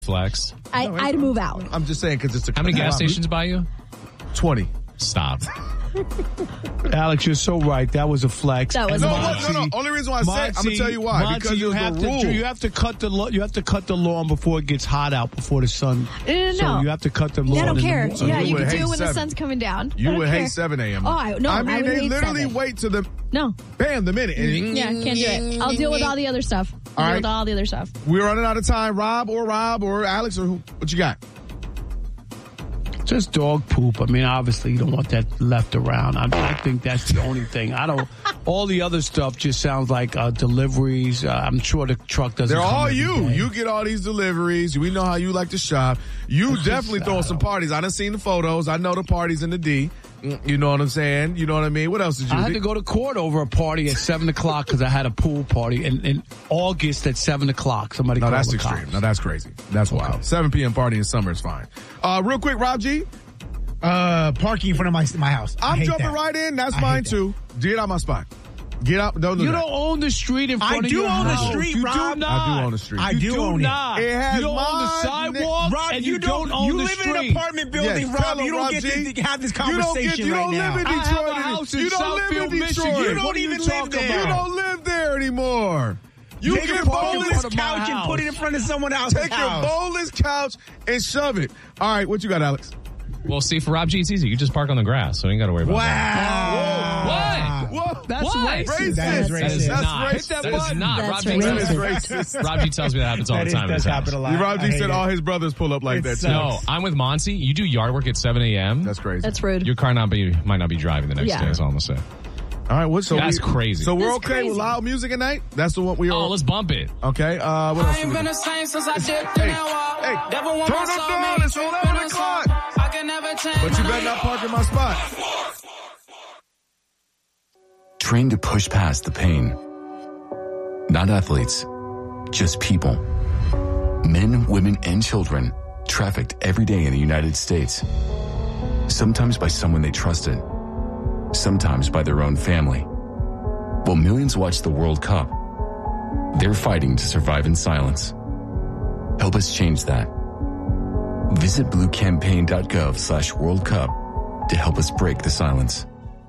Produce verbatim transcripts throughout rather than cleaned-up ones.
flex. I, No, I'd move out. I'm just saying because it's a How many gas stations by you? twenty. Stop. Alex, you're so right. That was a flex. That was No, a what, flex. no, no. Only reason why I say it, I'm Monty, gonna tell you why. Monty, because you it was have the to rule. do, you have to cut the lo- you have to cut the lawn before it gets hot out, before the sun. No, no, So no. you have to cut the lawn. I don't in the care. morning. Yeah, you you would can do hate it when the seven. sun's coming down. You I don't would care. hate seven a.m. Oh, I, no, I I mean, would they hate literally seven. wait to the No. bam the minute. And Yeah, can't do it. I'll deal with all the other stuff. I'll All deal right. with all the other stuff. We're running out of time. Rob or Rob or Alex or who? What you got? Just dog poop. I mean, obviously, you don't want that left around. I, I think that's the only thing. I don't. All the other stuff just sounds like uh, deliveries. Uh, I'm sure the truck doesn't. They're come all every you. day. You get all these deliveries. We know how you like to shop. You It's definitely just, throwing I some don't- parties. I done seen the photos. I know the parties in the D. Mm, You know what I'm saying? You know what I mean? What else did you I had do? to go to court over a party at seven o'clock because I had a pool party in, in August at seven o'clock. Somebody No, called that's the extreme. cops. No, that's crazy. That's wild. seven p.m. party in summer is fine. Uh, real quick, Rob G. Uh, parking in front of my my house. I I'm hate jumping that. right in. That's I hate mine that. too. Get out my spot. Get out. Don't do You that. don't own the street in front I of do your own the house. street, you Rob. do not. I do own the street. I You do do own it. not. It has you don't own the my sidewalk, Rob, and you, you don't, don't own you the live street. in an apartment building, Yes, Rob. tell him, You don't Rob get G. to have this You don't get. conversation You right don't now. live in I Detroit. have a house in you don't live in Southfield, Detroit. Michigan. You What don't are you even talking live there. You about? don't live there anymore. You Take can your park in boneless front of my couch and house. put it in front of someone else's Take your house. boneless couch and shove it. All right, what you got, Alex? Well, see, for Rob G, it's easy. You just park on the grass, so you ain't got to worry about that. Wow. What? Whoa, That's What? racist. That is That is racist. That's not. racist. That Hit is that not. button. Rob That's G, That racist. is racist. Rob G tells me that happens all That the is- time in does his happen house. a lot. Rob I G hate said it. all his brothers pull up like It that too. sucks. No, I'm with Monty. You do yard work at seven a.m. That's crazy. That's rude. Your car not be, might not be driving the next Yeah. day, that's all I'm going to say. All right, what? So That's we, crazy. So we're That's okay with crazy. loud music at night? That's the one we are. Oh, let's bump it. Okay. Uh, what else? I do ain't we been do? the same since I dipped in Hey, that wall. hey, Devil want turn my it soul, down. make It's me eleven trip in a o'clock. spot. I can never change. But you when better I not get park in my spot. Trained to push past the pain. Not athletes, just people. Men, women, and children trafficked every day in the United States. Sometimes by someone they trusted. Sometimes by their own family. While millions watch the World Cup, they're fighting to survive in silence. Help us change that. Visit bluecampaign.gov slash World Cup to help us break the silence.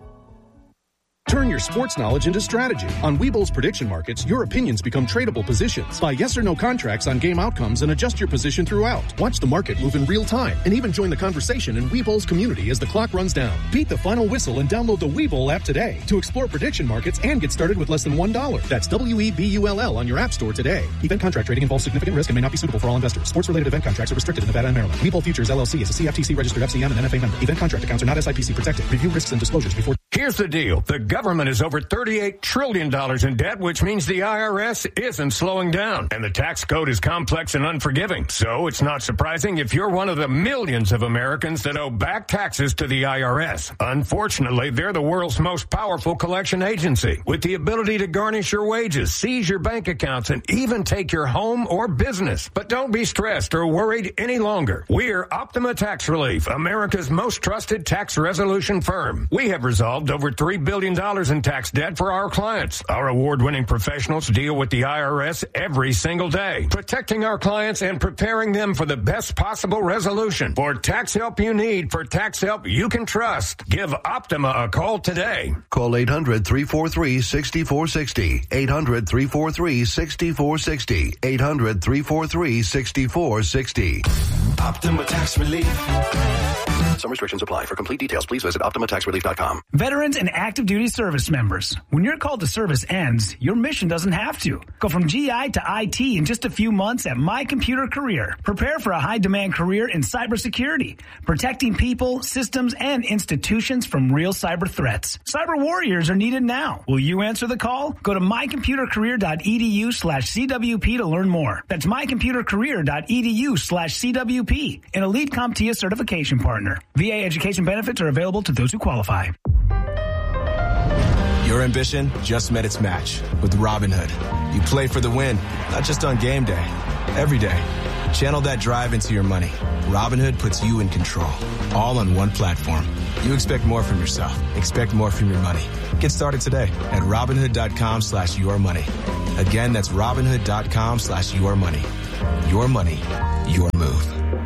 Turn your sports knowledge into strategy. On Webull's prediction markets, your opinions become tradable positions. Buy yes or no contracts on game outcomes and adjust your position throughout. Watch the market move in real time and even join the conversation in Webull's community as the clock runs down. Beat the final whistle and download the Webull app today to explore prediction markets and get started with less than one dollar. That's W E B U L L on your app store today. Event contract trading involves significant risk and may not be suitable for all investors. Sports-related event contracts are restricted in Nevada and Maryland. Webull Futures L L C is a C F T C-registered F C M and N F A member. Event contract accounts are not S I P C protected. Review risks and disclosures before... Here's the deal. The government is over thirty-eight trillion dollars in debt, which means the I R S isn't slowing down. And the tax code is complex and unforgiving. So it's not surprising if you're one of the millions of Americans that owe back taxes to the I R S. Unfortunately, they're the world's most powerful collection agency with the ability to garnish your wages, seize your bank accounts, and even take your home or business. But don't be stressed or worried any longer. We're Optima Tax Relief, America's most trusted tax resolution firm. We have resolved over three billion dollars in tax debt for our clients. Our award-winning professionals deal with the I R S every single day, protecting our clients and preparing them for the best possible resolution. For tax help you need, for tax help you can trust, give Optima a call today. Call eight hundred, three four three, six four six zero. eight hundred, three four three, six four six zero. eight hundred, three four three, six four six zero. Optima Tax Relief. Some restrictions apply. For complete details, please visit optima tax relief dot com. Veterans and active duty service members. When your call to service ends, your mission doesn't have to. Go from G I to I T in just a few months at My Computer Career. Prepare for a high-demand career in cybersecurity, protecting people, systems, and institutions from real cyber threats. Cyber warriors are needed now. Will you answer the call? Go to mycomputercareer.edu slash CWP to learn more. That's mycomputercareer.edu slash CWP, an Elite CompTIA certification partner. V A education benefits are available to those who qualify. Your ambition just met its match with Robinhood. You play for the win, not just on game day, every day. Channel that drive into your money. Robinhood puts you in control, all on one platform. You expect more from yourself. Expect more from your money. Get started today at Robinhood.com slash your money. Again, that's Robinhood.com slash your money. Your money, your move.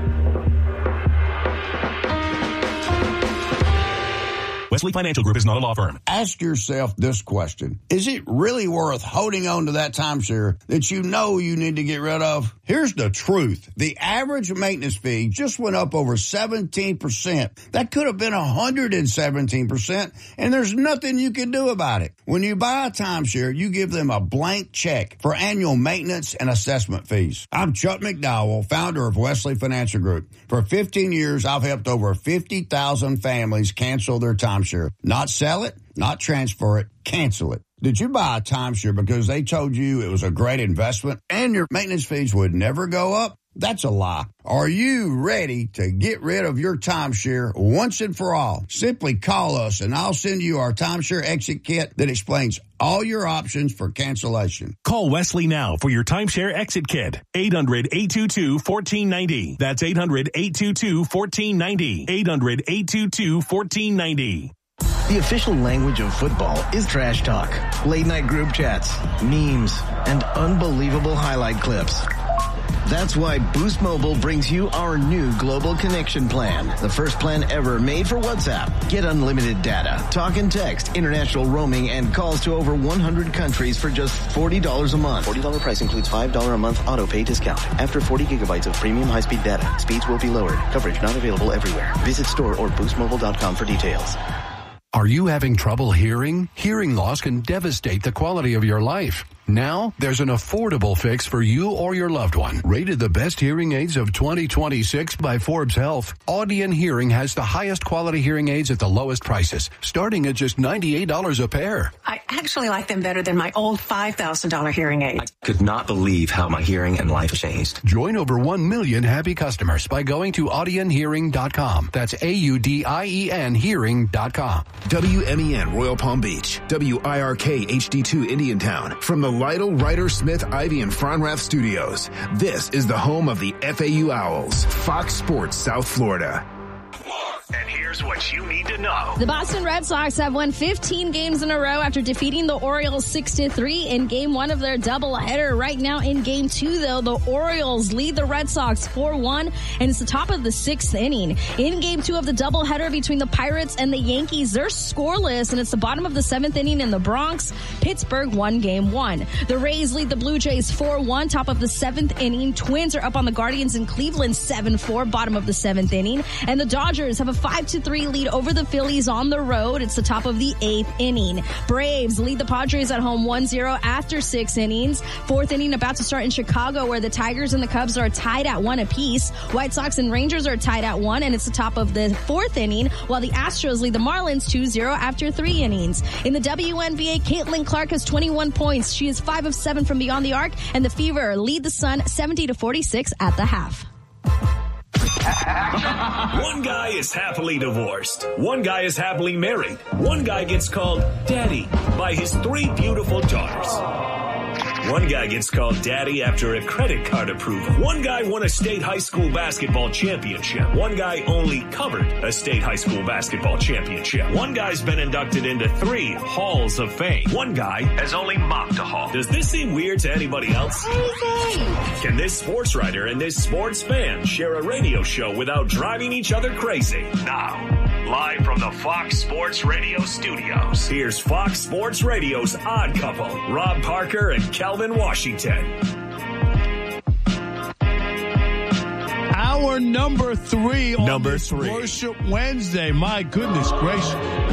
Wesley Financial Group is not a law firm. Ask yourself this question. Is it really worth holding on to that timeshare that you know you need to get rid of? Here's the truth. The average maintenance fee just went up over seventeen percent. That could have been one hundred seventeen percent, and there's nothing you can do about it. When you buy a timeshare, you give them a blank check for annual maintenance and assessment fees. I'm Chuck McDowell, founder of Wesley Financial Group. For fifteen years, I've helped over fifty thousand families cancel their timeshare. Not sell it, not transfer it, cancel it. Did you buy a timeshare because they told you it was a great investment and your maintenance fees would never go up? That's a lie. Are you ready to get rid of your timeshare once and for all? Simply call us and I'll send you our timeshare exit kit that explains all your options for cancellation. Call Wesley now for your timeshare exit kit. eight hundred, eight two two, one four nine zero. That's eight hundred, eight two two, one four nine zero. eight hundred, eight two two, one four nine zero. The official language of football is trash talk, late night group chats, memes, and unbelievable highlight clips. That's why Boost Mobile brings you our new Global Connection plan. The first plan ever made for WhatsApp. Get unlimited data, talk and text, international roaming, and calls to over one hundred countries for just forty dollars a month. forty dollars price includes five dollars a month auto pay discount. After forty gigabytes of premium high-speed data, speeds will be lowered. Coverage not available everywhere. Visit store or boost mobile dot com for details. Are you having trouble hearing? Hearing loss can devastate the quality of your life. Now, there's an affordable fix for you or your loved one. Rated the best hearing aids of twenty twenty-six by Forbes Health, Audion Hearing has the highest quality hearing aids at the lowest prices, starting at just ninety-eight dollars a pair. I actually like them better than my old five thousand dollars hearing aid. I could not believe how my hearing and life changed. Join over one million happy customers by going to audion hearing dot com. That's A U D I E N hearing dot com. W M E N Royal Palm Beach, W I R K H D two Indiantown, from the Lytle, Ryder, Smith, Ivy, and Fronrath Studios. This is the home of the F A U Owls, Fox Sports South Florida. And here's what you need to know. The Boston Red Sox have won fifteen games in a row after defeating the Orioles six to three in game one of their doubleheader. Right now in game two, though, the Orioles lead the Red Sox four one, and it's the top of the sixth inning. In game two of the doubleheader between the Pirates and the Yankees, they're scoreless, and it's the bottom of the seventh inning in the Bronx. Pittsburgh won game one. The Rays lead the Blue Jays four one, top of the seventh inning. Twins are up on the Guardians in Cleveland seven four, bottom of the seventh inning. And the Dodgers have a five to three lead over the Phillies on the road. It's the top of the eighth inning. Braves lead the Padres at home one zero after six innings. Fourth inning about to start in Chicago, where the Tigers and the Cubs are tied at one apiece. White Sox and Rangers are tied at one, and it's the top of the fourth inning, while the Astros lead the Marlins two zero after three innings. In the W N B A, Caitlin Clark has twenty-one points. She is five of seven from beyond the arc, and the Fever lead the Sun seventy to forty-six at the half. One guy is happily divorced. One guy is happily married. One guy gets called daddy by his three beautiful daughters. One guy gets called daddy after a credit card approval. One guy won a state high school basketball championship. One guy only covered a state high school basketball championship. One guy's been inducted into three halls of fame. One guy has only mocked a hall. Does this seem weird to anybody else? Can this sports writer and this sports fan share a radio show without driving each other crazy? Now, live from the Fox Sports Radio studios, here's Fox Sports Radio's Odd Couple, Rob Parker and Kelvin Washington. Hour number three on number this three. Worship Wednesday. My goodness gracious.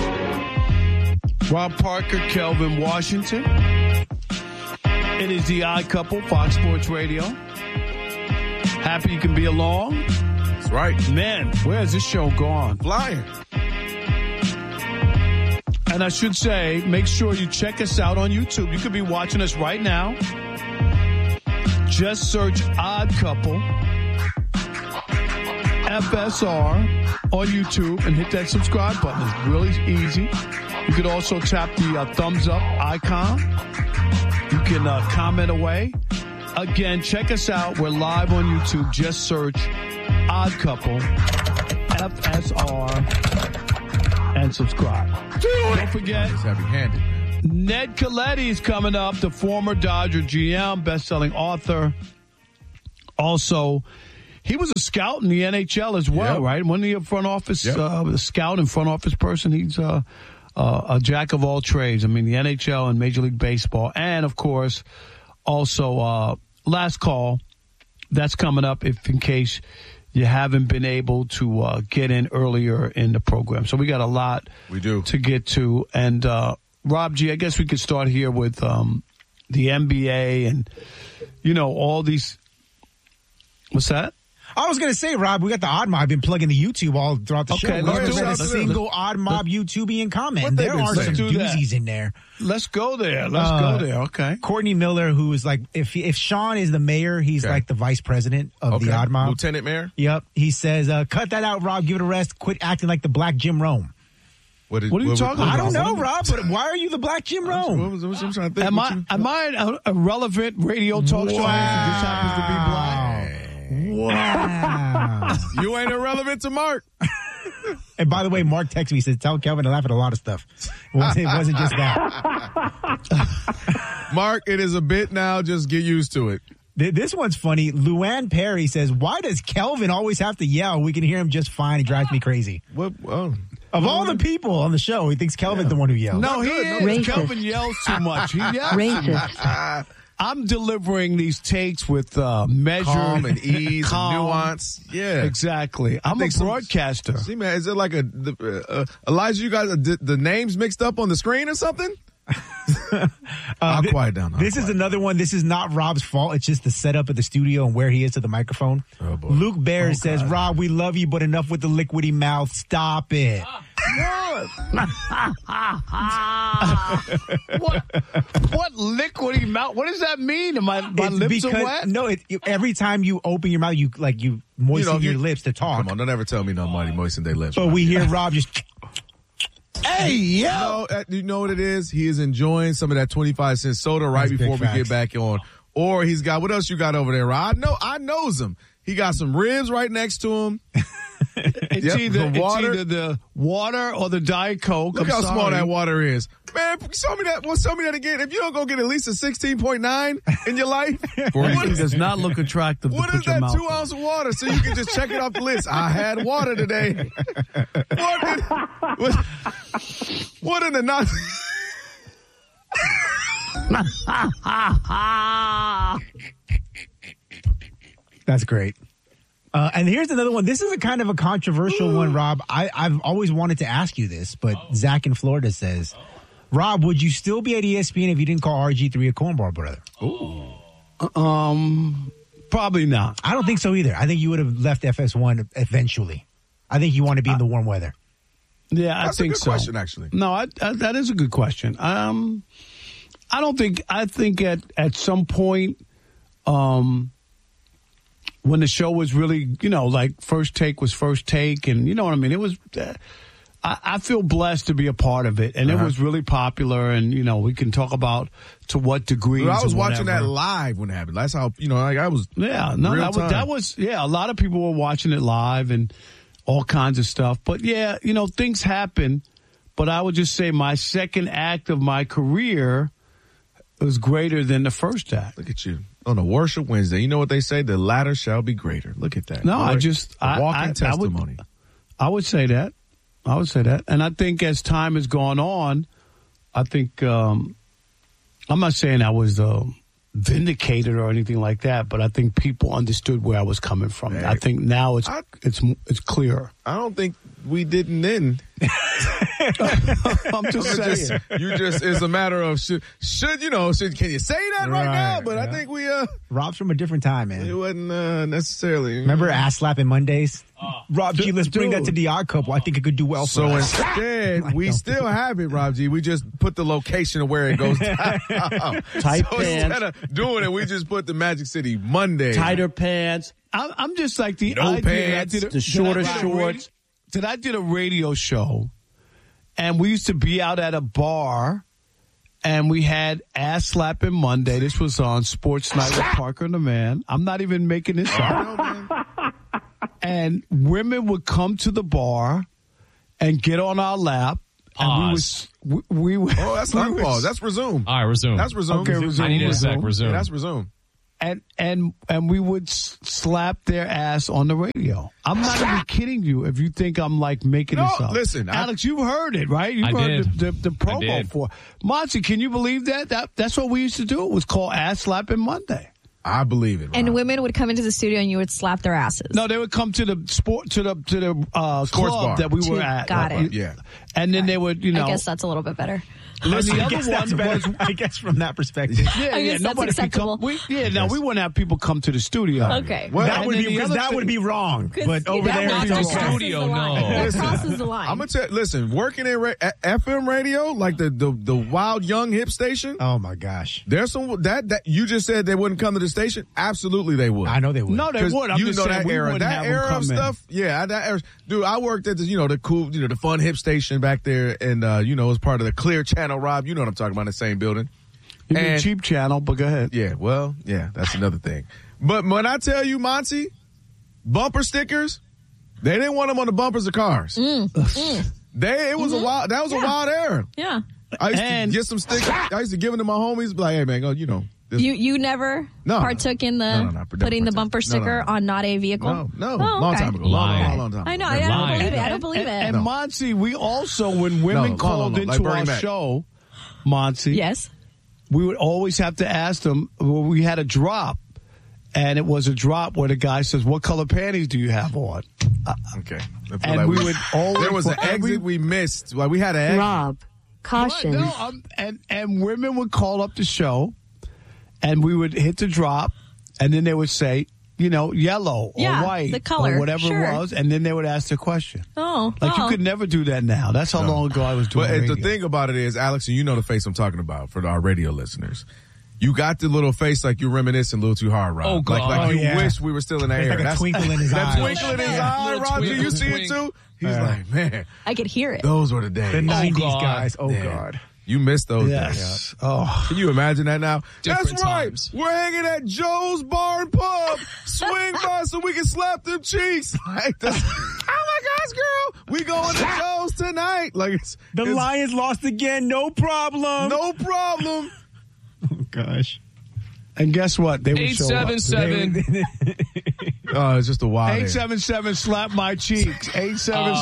Rob Parker, Kelvin Washington. It is the Odd Couple, Fox Sports Radio. Happy you can be along. That's right. Man, where has this show gone? Flying. And I should say, make sure you check us out on YouTube. You could be watching us right now. Just search Odd Couple, F S R on YouTube, and hit that subscribe button. It's really easy. You could also tap the uh, thumbs up icon. You can uh, comment away. Again, check us out. We're live on YouTube. Just search Odd Couple, F S R, and subscribe. Don't forget, it's heavy-handed. Ned Coletti is coming up, the former Dodger G M, best-selling author. Also, he was a scout in the N H L as well, yep. right? Wasn't he a front office, yep. uh, a scout and front office person? He's uh, uh, a jack of all trades. I mean, the N H L and Major League Baseball. And, of course, also uh, Last Call. That's coming up if in case you haven't been able to uh, get in earlier in the program. So we got a lot we do. to get to. And, uh, Rob G., I guess we could start here with um, the N B A and, you know, all these. What's that? I was going to say, Rob, we got the Odd Mob. I've been plugging the YouTube all throughout the okay, show. Let's There's do a that. single Odd Mob YouTubian comment. What there are saying? some doozies that. in there. Let's go there. Let's uh, go there. Okay. Courtney Miller, who is like, if if Sean is the mayor, he's okay. like the vice president of okay. the Odd Mob. Lieutenant Mayor? Yep. He says, uh, cut that out, Rob. Give it a rest. Quit acting like the black Jim Rome. What, did, what are you what, talking I about? I don't know, Rob, but why are you the black Jim Rome? What was, what was I'm trying to think. Am I, am I a, a relevant radio talk show wow. who just happens to be black? Wow. You ain't irrelevant to Mark. And by the way, Mark texted me, he said, tell Kelvin to laugh at a lot of stuff. It wasn't, it wasn't just that. Mark, it is a bit now. Just get used to it. This one's funny. Luann Perry says, why does Kelvin always have to yell? We can hear him just fine. He drives me crazy. What? Oh. Of all the people on the show, he thinks Kelvin's yeah. the one who yells. No, he is. Racist. Kelvin yells too much. He yells Racist. I'm delivering these takes with uh, measure calm and ease calm. and nuance. Yeah, exactly. I'm a broadcaster. Some, see, man, is it like a the, uh, Elijah? You guys, uh, the, the names mixed up on the screen or something? uh, I'll th- quiet down. I'll this quiet is another one. This is not Rob's fault. It's just the setup of the studio and where he is to the microphone. Oh, boy. Luke Bear oh, says, God. Rob, we love you, but enough with the liquidy mouth. Stop it. what, what liquidy mouth? What does that mean? My, my it's lips because, are wet? No, it, you, every time you open your mouth, you like you moisten you know, your you, lips to talk. Come on, don't ever tell me nobody moisten their lips. But right? we hear Rob just... Hey, yo! You know, uh, you know what it is? He is enjoying some of that twenty-five cent soda right That's before we facts. get back on. Or he's got, what else you got over there, Rod? I know, I knows him. He got some ribs right next to him. It's, yep, either, the water. it's either the water or the Diet Coke. Look I'm how sorry. small that water is. Man, show me that. Well, show me that again. If you don't go get at least a sixteen point nine in your life. It does not look attractive to What put is your that mouth two in. ounce of water so you can just check it off the list? I had water today. What in, what, what in the not? That's great. Uh, and here's another one. This is a kind of a controversial Ooh. one, Rob. I, I've always wanted to ask you this, but oh. Zach in Florida says, Rob, would you still be at E S P N if you didn't call R G three a cornball brother? Ooh. Um, probably not. I don't think so either. I think you would have left F S one eventually. I think you want to be in the warm weather. Yeah, That's I think a good so. question, actually. No, I, I, that is a good question. Um, I don't think. I think at at some point, um, when the show was really, you know, like First Take was First Take, and you know what I mean. It was. Uh, I, I feel blessed to be a part of it, and uh-huh. it was really popular. And you know, we can talk about to what degree. I was watching that live when it happened. That's how you know. Like I was. Yeah, no, that was, that was. Yeah, a lot of people were watching it live and all kinds of stuff. But yeah, you know, things happen. But I would just say my second act of my career was greater than the first act. Look at you on a worship Wednesday. You know what they say? The latter shall be greater. Look at that. No, Boy, I just I, walking I, testimony. I would, I would say that. I would say that. And I think as time has gone on, I think um, I'm not saying I was uh, vindicated or anything like that, but I think people understood where I was coming from. Man, I think now it's I, it's it's clearer. I don't think we didn't then. I'm just saying. Just, you just it's a matter of should, should you know should can you say that right, Right, now? But yeah. I think we uh Rob's from a different time, man. it wasn't uh, necessarily. Remember ass slapping Mondays? Uh, Rob G, let's dude. bring that to the Odd Couple. I think it could do well for So us. instead, we still have it, Rob G. We just put the location of where it goes down. Tight so pants. instead of doing it, we just put the Magic City Monday. Tighter pants. I'm, I'm just like the No I did, pants. I did a, The shorter did I- shorts. Did I did a radio show, and we used to be out at a bar, and we had Ass Slapping Monday. This was on Sports Night with Parker and the Man. I'm not even making this up. And women would come to the bar and get on our lap. Pause. And we would, we, we would, Oh, that's we not would- pause. That's resume. All right, resume. That's resume. Okay, resume. I need a resume. sec. Resume. Yeah, that's resume. And and and we would s- slap their ass on the radio. I'm not even kidding you if you think I'm like making No, this up. listen, I- Alex, you've heard it, right? You've I heard did. the, the, the promo did. for Monty. Can you believe that? That that's what we used to do. It was called Ass Slapping Monday. I believe it. And Rob. women would come into the studio and you would slap their asses. No, they would come to the sport to the to the uh, Sports club bar. that we were To- at. got it. Yeah. And then they would, you know, I guess that's a little bit better. and Listen, the I other guess that's one better. was. I guess from that perspective. Yeah, I yeah, guess that's nobody could come. acceptable. We, yeah, no, we wouldn't have people come to the studio. Okay. Well, that and would then be the because other that thing- would be wrong. 'Cause But over that there, would it's the crosses okay. studio, the line. no. That Listen, crosses the line. I'm gonna tell. Listen, working in ra- a- F M radio, like the, the the wild young hip station. Oh my gosh! There's some that that you just said they wouldn't come to the station. Absolutely, they would. I know they would. No, they 'Cause would. I'm you just know saying that we era, wouldn't that have them era come of in. stuff. Yeah, that era. Dude, I worked at the you know the cool you know the fun hip station back there, and uh, you know it was part of the Clear Channel. Rob, you know what I'm talking about, in the same building. You mean And- cheap channel, but go ahead. Yeah, well, yeah, that's another thing. But when I tell you, Monty, bumper stickers, they didn't want them on the bumpers of cars. Mm, mm. They it was Mhm. a wild that was Yeah. a wild era. Yeah. I used And- to get some stickers. I used to give them to my homies. Be like, hey man, go, you know. This, You you never No, partook in the no, no, no, never putting the partook. bumper No, no, sticker no. on not a vehicle? no, no, Oh, long okay. time ago, long, Lying. long, long time. I know. ago. I, I don't Lying. believe it. I don't believe and, it. And Monty, we also, when women No, called no, no, like into Bernie our Mac. show, Monty, Yes. we would always have to ask them. Well, we had a drop, and it was a drop where the guy says, "What color panties do you have on?" Uh, Okay, I feel And like we would always there was an for every- exit we missed. Like we had an exit. Rob, caution. No, um, and and women would call up the show, and we would hit the drop, and then they would say, you know, yellow or Yeah, white the color, or whatever sure. it was, and then they would ask the question. Oh. Like oh. you could never do that now. That's how No. long ago I was doing But radio. the thing about it is, Alex, and you know the face I'm talking about for our radio listeners. You got the little face like you're reminiscing a little too hard, Rob. Oh, God. Like, like Oh, you yeah. wish we were still in the There's air. like a That's- twinkle in his that eye. twinkle in his Yeah. eye, Little Roger. twinkle, You see twink. it too? He's Yeah. like, man, I could hear it. those were the days. The nineties God. guys. Oh Man. God. You missed those days. yes. Oh. Can you imagine that now? Different That's right. times. We're hanging at Joe's Barn Pub. Swing by so we can slap them cheeks. Like this. Oh my gosh, girl. We going to Joe's tonight. Like it's The it's, Lions lost again. No problem. no problem. Oh, gosh. And guess what? They would Eight show seven up. seven. Oh, it's just a wild. Eight era. seven seven slap my cheeks. Eight seven.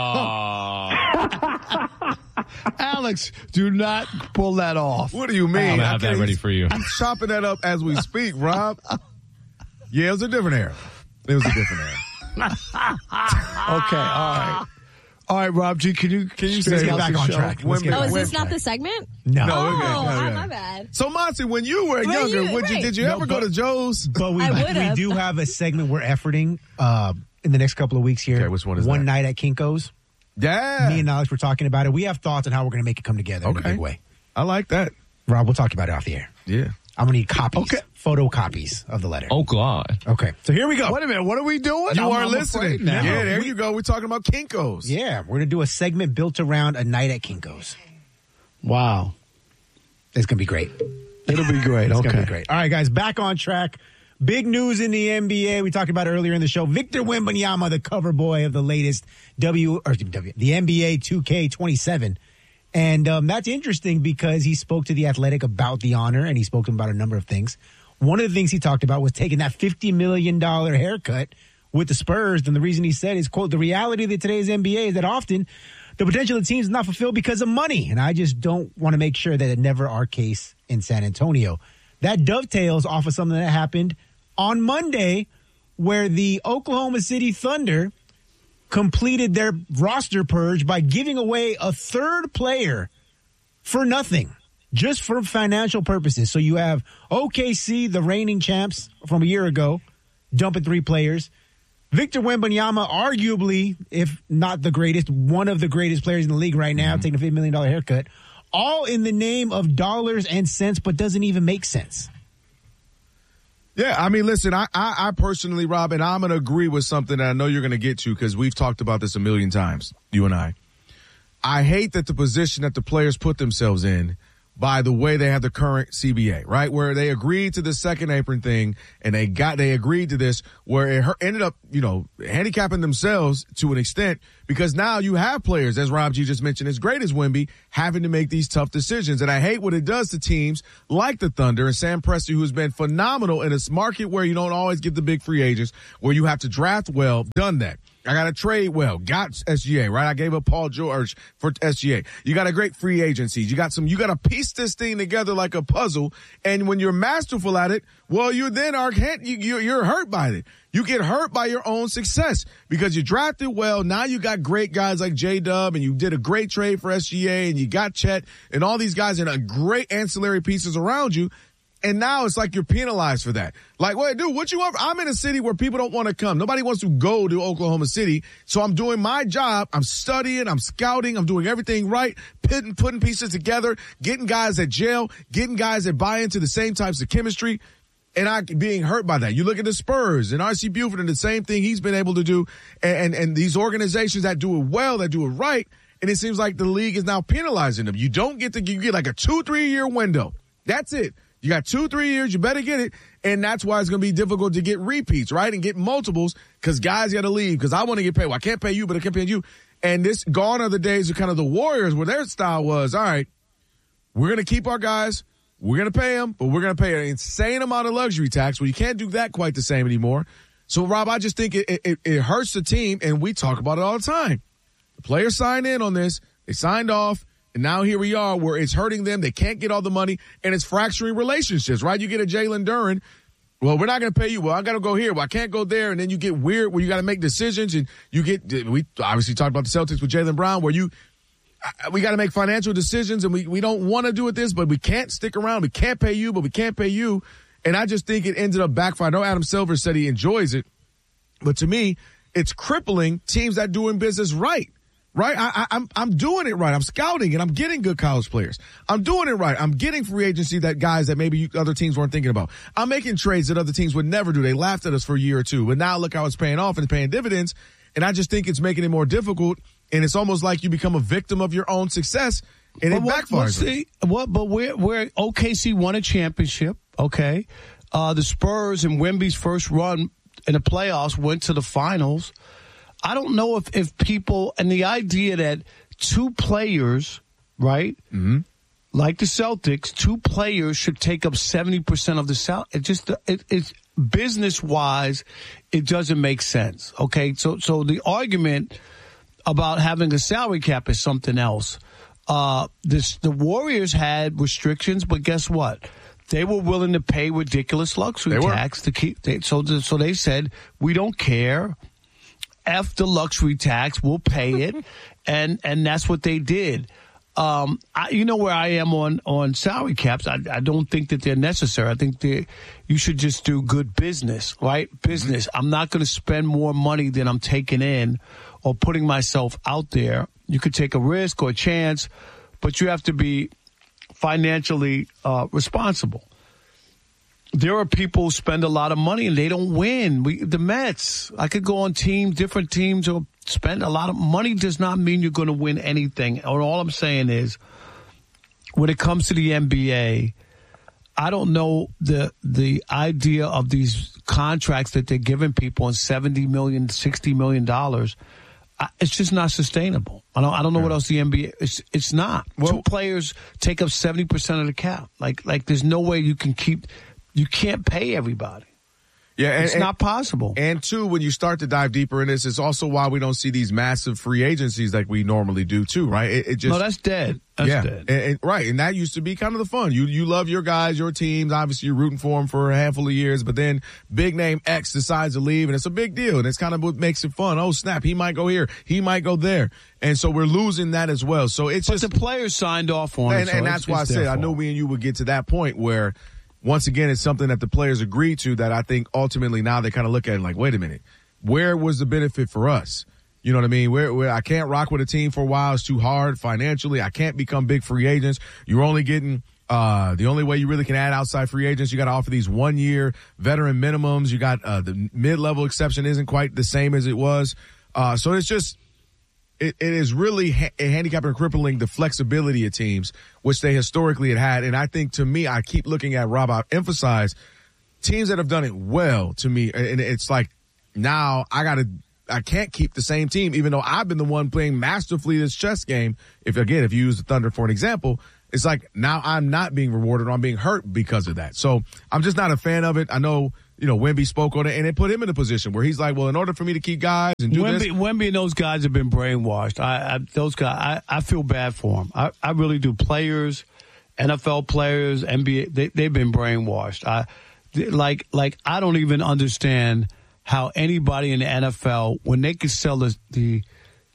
Alex, do not pull that off. What do you mean? I'm gonna have I that can't- ready for you. I'm chopping that up as we speak, Rob. Yeah, it was a different era. It was a different era. Okay, all right. All right, Rob G, can you can you Let's say get back on track. Let's get Oh, back is on this not track. the segment? No. No, Oh, okay, ah, okay. my bad. So, Monty, when you were Well, younger, you- would you, right. did you No, ever go but- to Joe's? But we, I we would've. do have a segment we're efforting uh, in the next couple of weeks here. Okay, which one is One that? night at Kinko's. Yeah. Me and Alex were talking about it. We have thoughts on how we're going to make it come together in a Okay. big way. I like that. Rob, we'll talk about it off the air. Yeah. I'm going to need copies, Okay. photocopies of the letter. Oh, God. Okay, so here we go. Wait a minute, what are we doing? You I'm- are I'm listening. afraid now. Yeah, there you go. We're talking about Kinko's. Yeah, we're going to do a segment built around a night at Kinko's. Wow. It's going to be great. It'll be great. It's Okay. going to be great. All right, guys, back on track. Big news in the N B A. We talked about it earlier in the show. Victor Wembanyama, the cover boy of the latest W or W, the N B A two K twenty-seven. And um, that's interesting because he spoke to The Athletic about the honor, and he spoke to him about a number of things. One of the things he talked about was taking that fifty million dollars haircut with the Spurs. And the reason he said is, quote, the reality of today's N B A is that often the potential of teams is not fulfilled because of money. And I just don't want to make sure that it never our case in San Antonio. That dovetails off of something that happened on Monday where the Oklahoma City Thunder completed their roster purge by giving away a third player for nothing, just for financial purposes. So you have O K C, the reigning champs from a year ago, dumping three players. Victor Wembanyama, arguably, if not the greatest, one of the greatest players in the league right now, mm-hmm. taking a fifty million dollars haircut, all in the name of dollars and cents, but doesn't even make sense. Yeah, I mean, listen, I, I, I personally, Rob, and I'm going to agree with something that I know you're going to get to because we've talked about this a million times, you and I. I hate that the position that the players put themselves in by the way they have the current C B A, right? Where they agreed to the second apron thing and they got, they agreed to this where it ended up, you know, handicapping themselves to an extent because now you have players, as Rob G just mentioned, as great as Wemby, having to make these tough decisions. And I hate what it does to teams like the Thunder and Sam Presti, who's been phenomenal in this market where you don't always get the big free agents, where you have to draft well, done that. I got to trade well, got S G A, right? I gave up Paul George for S G A. You got a great free agency. You got some, you got to piece this thing together like a puzzle. And when you're masterful at it, well, you then are, you, you're hurt by it. You get hurt by your own success because you drafted well. Now you got great guys like J-Dub and you did a great trade for S G A and you got Chet and all these guys and a great ancillary pieces around you. And now it's like you're penalized for that. Like, wait, dude, what you want? I'm in a city where people don't want to come. Nobody wants to go to Oklahoma City. So I'm doing my job. I'm studying. I'm scouting. I'm doing everything right, putting, putting pieces together, getting guys at jail, getting guys that buy into the same types of chemistry. And I being hurt by that. You look at the Spurs and R C Buford and the same thing he's been able to do. And, and, and these organizations that do it well, that do it right. And it seems like the league is now penalizing them. You don't get to, you get like a two, three year window. That's it. You got two, three years, you better get it. And that's why it's going to be difficult to get repeats, right? And get multiples because guys got to leave because I want to get paid. Well, I can't pay you, but I can pay you. And this gone are the days of kind of the Warriors where their style was, all right, we're going to keep our guys. We're going to pay them, but we're going to pay an insane amount of luxury tax. Well, you can't do that quite the same anymore. So, Rob, I just think it, it, it hurts the team, and we talk about it all the time. The players signed in on this. They signed off. And now here we are where it's hurting them. They can't get all the money, and it's fracturing relationships, right? You get a Jalen Duren. Well, we're not going to pay you. Well, I got to go here. Well, I can't go there. And then you get weird where you got to make decisions. And you get, we obviously talked about the Celtics with Jaylen Brown, where you, we got to make financial decisions, and we, we don't want to do it this, but we can't stick around. We can't pay you, but we can't pay you. And I just think it ended up backfiring. I know Adam Silver said he enjoys it, but to me, it's crippling teams that doing business right. Right? I, I, I'm, I'm doing it right. I'm scouting and I'm getting good college players. I'm doing it right. I'm getting free agency that guys that maybe you, other teams weren't thinking about. I'm making trades that other teams would never do. They laughed at us for a year or two, but now look how it's paying off and paying dividends. And I just think it's making it more difficult. And it's almost like you become a victim of your own success and but it what, backfires. See, what, but we're, we're, O K C won a championship. Okay. Uh, the Spurs and Wemby's first run in the playoffs went to the finals. I don't know if, if people, and the idea that two players, right, mm-hmm. like the Celtics, two players should take up seventy percent of the salary. It just, it, it's business-wise, it doesn't make sense, okay? So, so the argument about having a salary cap is something else. Uh, this, the Warriors had restrictions, but guess what? They were willing to pay ridiculous luxury tax to keep, they, so, so they said, we don't care. F the luxury tax, we'll pay it, and and that's what they did. Um, I, you know where I am on on salary caps. I, I don't think that they're necessary. I think they you should just do good business, right? Business. I'm not going to spend more money than I'm taking in, or putting myself out there. You could take a risk or a chance, but you have to be financially uh, responsible. There are people who spend a lot of money and they don't win. We, the Mets, I could go on teams, different teams, or spend a lot of money does not mean you're going to win anything. And all I'm saying is, when it comes to the N B A, I don't know the the idea of these contracts that they're giving people in seventy million dollars, sixty million dollars. It's just not sustainable. I don't. I don't know yeah. what else the N B A. It's. It's not. Well, Two players take up seventy percent of the cap. Like. Like. There's no way you can keep. You can't pay everybody. Yeah, and, it's and, not possible. And two, when you start to dive deeper in this, it's also why we don't see these massive free agencies like we normally do too, right? It, it just no, that's dead. That's yeah, dead. And, and, right, and that used to be kind of the fun. You you love your guys, your teams. Obviously, you're rooting for them for a handful of years, but then big name X decides to leave, and it's a big deal, and it's kind of what makes it fun. Oh snap, he might go here, he might go there, and so we're losing that as well. So it's but just the players signed off on and, it, so and that's it's, why it's I said I knew me and you would get to that point where. Once again, it's something that the players agreed to that I think ultimately now they kind of look at it like, wait a minute, where was the benefit for us? You know what I mean? Where, where I can't rock with a team for a while. It's too hard financially. I can't become big free agents. You're only getting, uh, the only way you really can add outside free agents, you got to offer these one year veteran minimums. You got, uh, the mid-level exception isn't quite the same as it was. Uh, so it's just, it, it is really ha- handicapping and crippling the flexibility of teams, which they historically had had. And I think, to me, I keep looking at, Rob, I emphasize teams that have done it well to me. And it's like, now I got to, I can't keep the same team, even though I've been the one playing masterfully this chess game. If, again, if you use the Thunder for an example, it's like now I'm not being rewarded or I'm being hurt because of that. So I'm just not a fan of it. I know, you know, Wemby spoke on it, and it put him in a position where he's like, well, in order for me to keep guys and do Wemby, this. Wemby and those guys have been brainwashed. I, I those guys, I, I feel bad for them. I, I really do. Players, N F L players, N B A, they, they've been brainwashed. I like, like I don't even understand how anybody in the N F L, when they could sell the, the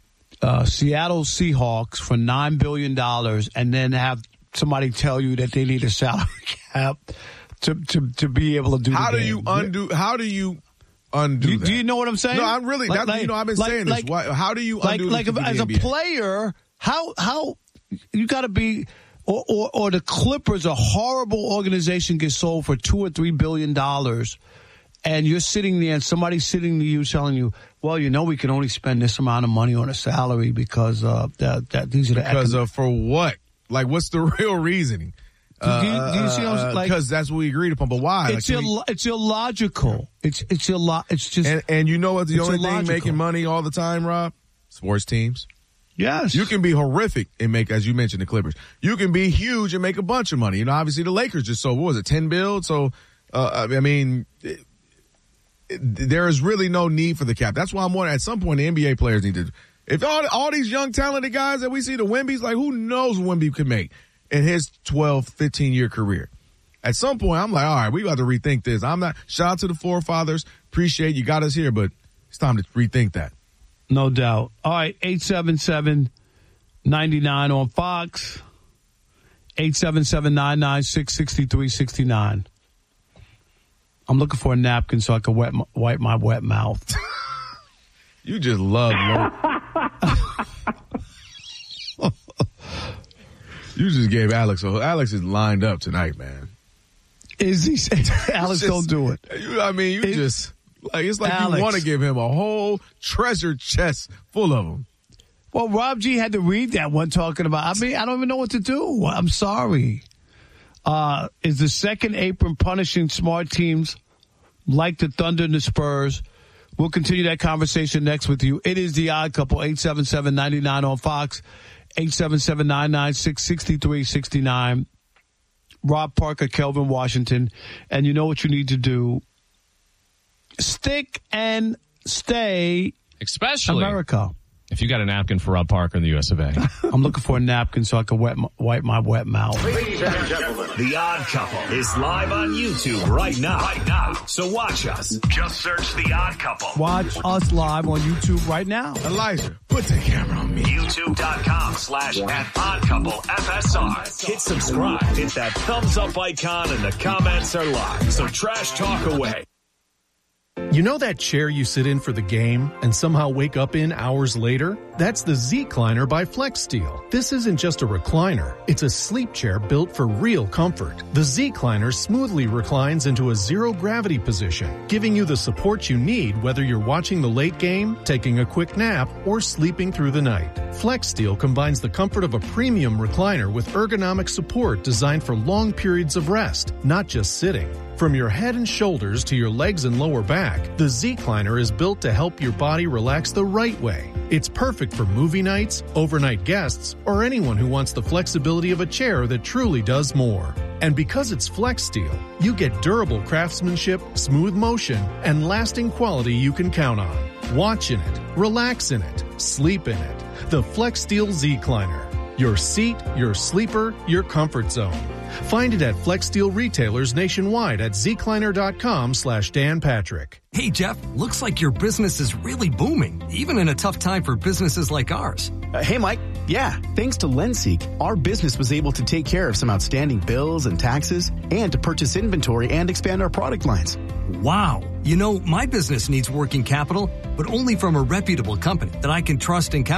uh, Seattle Seahawks for nine billion dollars and then have somebody tell you that they need a salary cap to, to, to be able to do how the do game. you undo, how do you undo do, that? do you know what I'm saying? No, I'm really, like, that, like, you know, I've been like, saying like, this. Why, how do you like, undo like this if, as the a N B A? player, how, how, you got to be, or, or, or the Clippers, a horrible organization, gets sold for two or three billion dollars. And you're sitting there and somebody's sitting to you telling you, well, you know, we can only spend this amount of money on a salary because uh, that, that these are the Because econ- of, for what? Like, what's the real reasoning? Do you, do you see what I'm like? Because that's what we agreed upon. But why? It's, like, Ill- it's illogical. It's it's illo- It's just. and, and you know what? The it's only illogical. thing making money all the time, Rob? Sports teams. Yes. You can be horrific and make, as you mentioned, the Clippers. You can be huge and make a bunch of money. You know, obviously the Lakers just sold, what was it, ten billion? So, uh, I mean, it, it, there is really no need for the cap. That's why I'm wondering, at some point, the N B A players need to, if all, all these young talented guys that we see, the Wembys, like, who knows what Wemby could make in his twelve, fifteen year career. At some point, I'm like, all right, we got to rethink this. I'm not, shout out to the forefathers. Appreciate you got us here, but it's time to rethink that. No doubt. All right, eight seven seven, nine nine on Fox, eight seven seven, nine nine six, six three six nine. I'm looking for a napkin so I can wet my, wipe my wet mouth. You just love low. You just gave Alex, so Alex is lined up tonight, man. Is he? Alex, just, don't do it. You, I mean, you it, just, like, it's like Alex. You want to give him a whole treasure chest full of them. Well, Rob G had to read that one talking about, I mean, I don't even know what to do. I'm sorry. Uh, is the second apron punishing smart teams like the Thunder and the Spurs? We'll continue that conversation next with you. It is The Odd Couple, eight seven seven, nine nine on Fox, eight seven seven, nine nine six, six three six nine. Rob Parker, Kelvin Washington. And you know what you need to do. Stick and stay Especially America. If you got a napkin for Rob Parker in the U S of A. I'm looking for a napkin so I can wet my, wipe my wet mouth. Ladies and gentlemen, The Odd Couple is live on YouTube right now. Right now. So watch us. Just search The Odd Couple. Watch us live on YouTube right now. Elijah, put the camera on me. YouTube.com slash at Odd Couple F S R. Hit subscribe. Hit that thumbs up icon and the comments are live. So trash talk away. You know that chair you sit in for the game and somehow wake up in hours later? That's the Z-Cliner by FlexSteel. This isn't just a recliner. It's a sleep chair built for real comfort. The Z-Cliner smoothly reclines into a zero-gravity position, giving you the support you need whether you're watching the late game, taking a quick nap, or sleeping through the night. FlexSteel combines the comfort of a premium recliner with ergonomic support designed for long periods of rest, not just sitting. From your head and shoulders to your legs and lower back, the Z-Cliner is built to help your body relax the right way. It's perfect for movie nights, overnight guests, or anyone who wants the flexibility of a chair that truly does more. And because it's FlexSteel, you get durable craftsmanship, smooth motion, and lasting quality you can count on. Watch in it, relax in it, sleep in it. The FlexSteel Z-Cliner. Your seat, your sleeper, your comfort zone. Find it at FlexSteel retailers nationwide at zcliner.com slash Dan Patrick. Hey, Jeff, looks like your business is really booming, even in a tough time for businesses like ours. Uh, hey, Mike. Yeah, thanks to LendSeek, our business was able to take care of some outstanding bills and taxes and to purchase inventory and expand our product lines. Wow. You know, my business needs working capital, but only from a reputable company that I can trust and count on.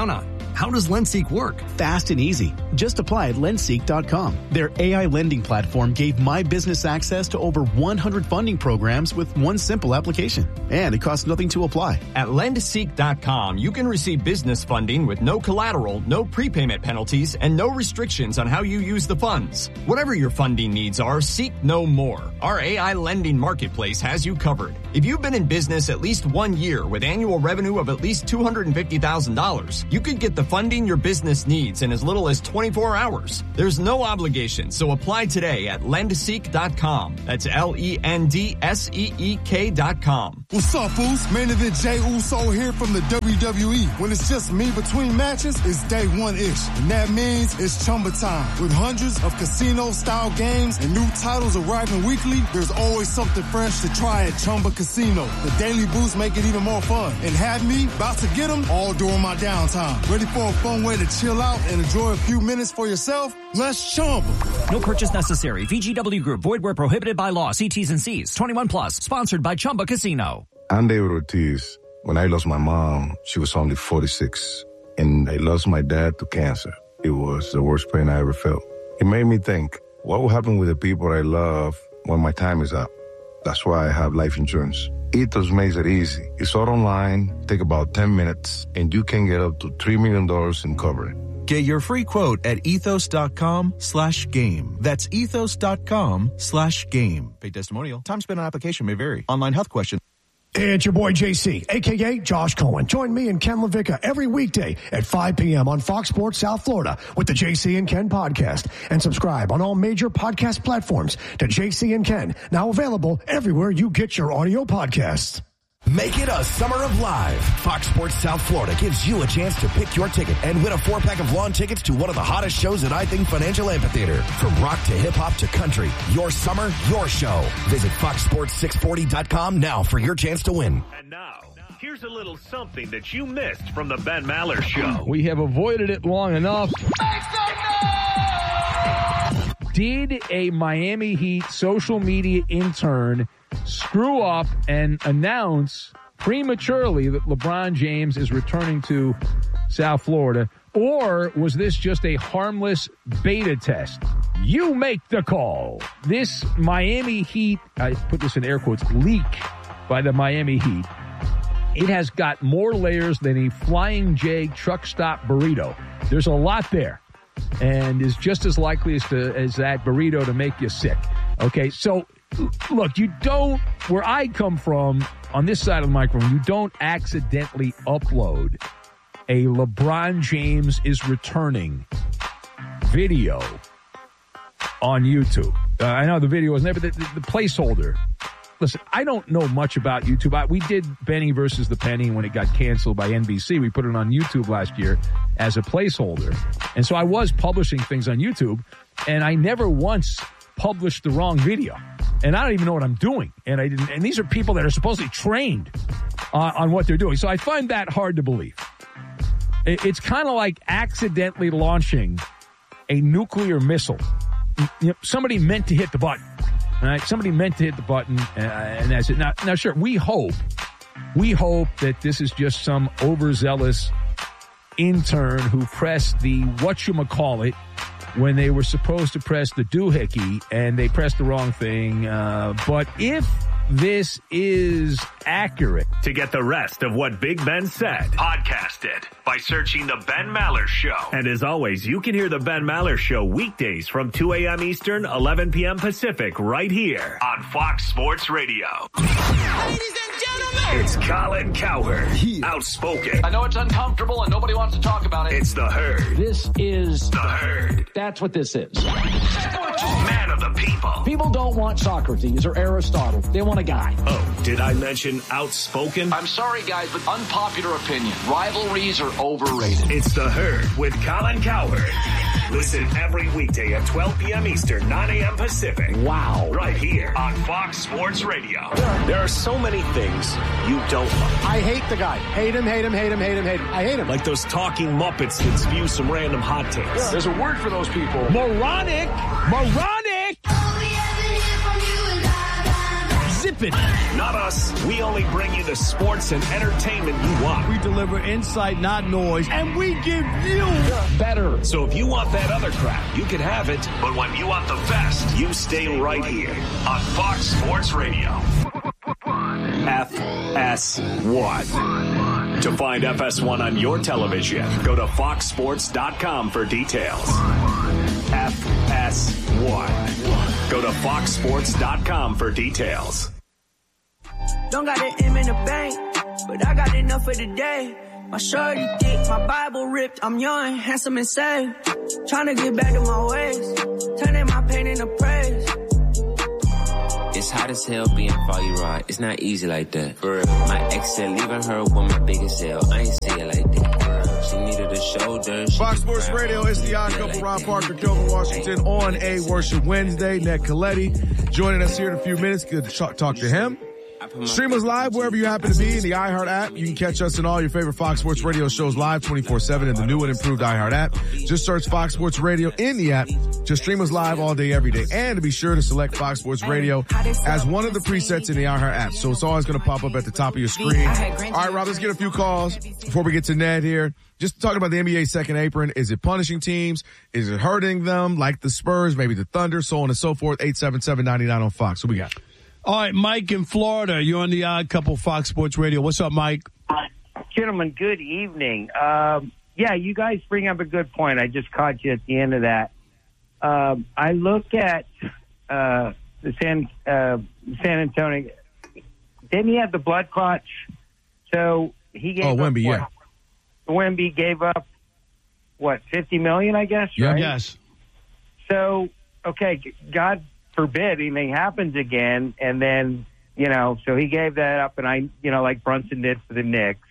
How does LendSeek work? Fast and easy. Just apply at lendseek dot com. Their A I lending platform gave my business access to over one hundred funding programs with one simple application. And it costs nothing to apply. At lendseek dot com, you can receive business funding with no collateral, no prepayment penalties, and no restrictions on how you use the funds. Whatever your funding needs are, seek no more. Our A I lending marketplace has you covered. If you've been in business at least one year with annual revenue of at least two hundred fifty thousand dollars, you could get the funding your business needs in as little as twenty-four hours. There's no obligation, so apply today at lendseek dot com. That's L E N D S E E K dot com. What's up, fools? Man event Jay Uso here from the W W E. When it's just me between matches, it's day one-ish. And that means it's Chumba time. With hundreds of casino-style games and new titles arriving weekly, there's always something fresh to try at Chumba Casino. The daily boosts make it even more fun. And have me about to get them all during my downtime. Ready for a fun way to chill out and enjoy a few minutes for yourself? Let's Chumba. No purchase necessary. V G W Group. Void where prohibited by law. See T's and C's. twenty-one plus. Sponsored by Chumba Casino. I'm David Ortiz. When I lost my mom, she was only forty-six. And I lost my dad to cancer. It was the worst pain I ever felt. It made me think, what will happen with the people I love when my time is up? That's why I have life insurance. Ethos makes it easy. It's all online, take about ten minutes, and you can get up to three million dollars in coverage. Get your free quote at ethos.com slash game. That's ethos.com slash game. Paid testimonial. Time spent on application may vary. Online health question. Hey, it's your boy J C, a k a. Josh Cohen. Join me and Ken LaVicka every weekday at five p.m. on Fox Sports South Florida with the J C and Ken podcast. And subscribe on all major podcast platforms to J C and Ken, now available everywhere you get your audio podcasts. Make it a summer of live. Fox Sports South Florida gives you a chance to pick your ticket and win a four-pack of lawn tickets to one of the hottest shows at I Think Financial Amphitheater. From rock to hip-hop to country, your summer, your show. Visit fox sports six forty dot com now for your chance to win. And now, here's a little something that you missed from the Ben Maller Show. We have avoided it long enough. Did a Miami Heat social media intern screw up and announce prematurely that LeBron James is returning to South Florida? Or was this just a harmless beta test? You make the call. This Miami Heat, I put this in air quotes, leak by the Miami Heat, it has got more layers than a Flying J truck stop burrito. There's a lot there, and is just as likely as to as that burrito to make you sick. Okay, so look, you don't, where I come from, on this side of the microphone, you don't accidentally upload a LeBron James is returning video on YouTube. Uh, I know the video was never the, the, the placeholder. Listen, I don't know much about YouTube. I, we did Benny versus the Penny when it got canceled by N B C. We put it on YouTube last year as a placeholder. And so I was publishing things on YouTube, and I never once published the wrong video. And I don't even know what I'm doing. And I didn't. And these are people that are supposedly trained uh, on what they're doing. So I find that hard to believe. It, it's kind of like accidentally launching a nuclear missile. You know, somebody meant to hit the button. All right, somebody meant to hit the button, uh, and that's it. Now, now, sure, we hope, we hope that this is just some overzealous intern who pressed the whatchamacallit when they were supposed to press the doohickey, and they pressed the wrong thing. Uh, but if this is accurate. To get the rest of what Big Ben said, podcast it by searching The Ben Maller Show. And as always, you can hear The Ben Maller Show weekdays from two a.m. Eastern, eleven p.m. Pacific, right here on Fox Sports Radio. Ladies and gentlemen, it's Colin Cowherd, outspoken. I know it's uncomfortable and nobody wants to talk about it. It's The Herd. This is The Herd. That's what this is. Man of the people. People don't want Socrates or Aristotle. They want a guy. Oh, did I mention outspoken? I'm sorry, guys, but unpopular opinion. Rivalries are overrated. It's The Herd with Colin Cowherd. Listen every weekday at twelve p.m. Eastern, nine a.m. Pacific. Wow. Right here on Fox Sports Radio. There are so many things you don't like. I hate the guy. Hate him, hate him, hate him, hate him, hate him. I hate him. Like those talking Muppets that spew some random hot takes. Yeah. There's a word for those people. Moronic. Moronic. Zip stupid. Not us. We only bring you the sports and entertainment you want. We deliver insight, not noise, and we give you better. So if you want that other crap, you can have it. But when you want the best, you stay right here on Fox Sports Radio. F S one. To find F S one on your television, go to fox sports dot com for details. F S one. Go to fox sports dot com for details. Don't got an M in the bank, but I got enough for today. My shorty thick, my Bible ripped. I'm young, handsome, and safe. Trying to get back to my ways, turning my pain into praise. It's hot as hell being Foggy Rod. It's not easy like that. For real. My ex said leaving her with my biggest sale. I ain't say it like that. For real. She needed a shoulder. She Fox Sports Radio, it's the odd couple. Rob Parker, Kelvin Washington on a Worship Wednesday. Ned Coletti joining us here in a few minutes. Good to talk, talk to him. Stream us live wherever you happen to be in the iHeart app. You can catch us in all your favorite Fox Sports Radio shows live twenty-four seven in the new and improved iHeart app. Just search Fox Sports Radio in the app. Just stream us live all day, every day. And to be sure to select Fox Sports Radio as one of the presets in the iHeart app. So it's always going to pop up at the top of your screen. All right, Rob, let's get a few calls before we get to Ned here. Just talking about the N B A second apron. Is it punishing teams? Is it hurting them like the Spurs, maybe the Thunder, so on and so forth? eight seven seven, nine nine on Fox. What we got? All right, Mike in Florida. You're on the Odd Couple Fox Sports Radio. What's up, Mike? Gentlemen, good evening. Um, yeah, you guys bring up a good point. I just caught you at the end of that. Um, I look at uh, the San uh, San Antonio. Didn't he have the blood clots? So he gave oh, up Wemby, what? yeah. Wemby gave up, what, fifty million dollars, I guess, yeah, right? Yes. So, okay, God forbid anything happens again, and then, you know, so he gave that up, and I, you know, like Brunson did for the Knicks.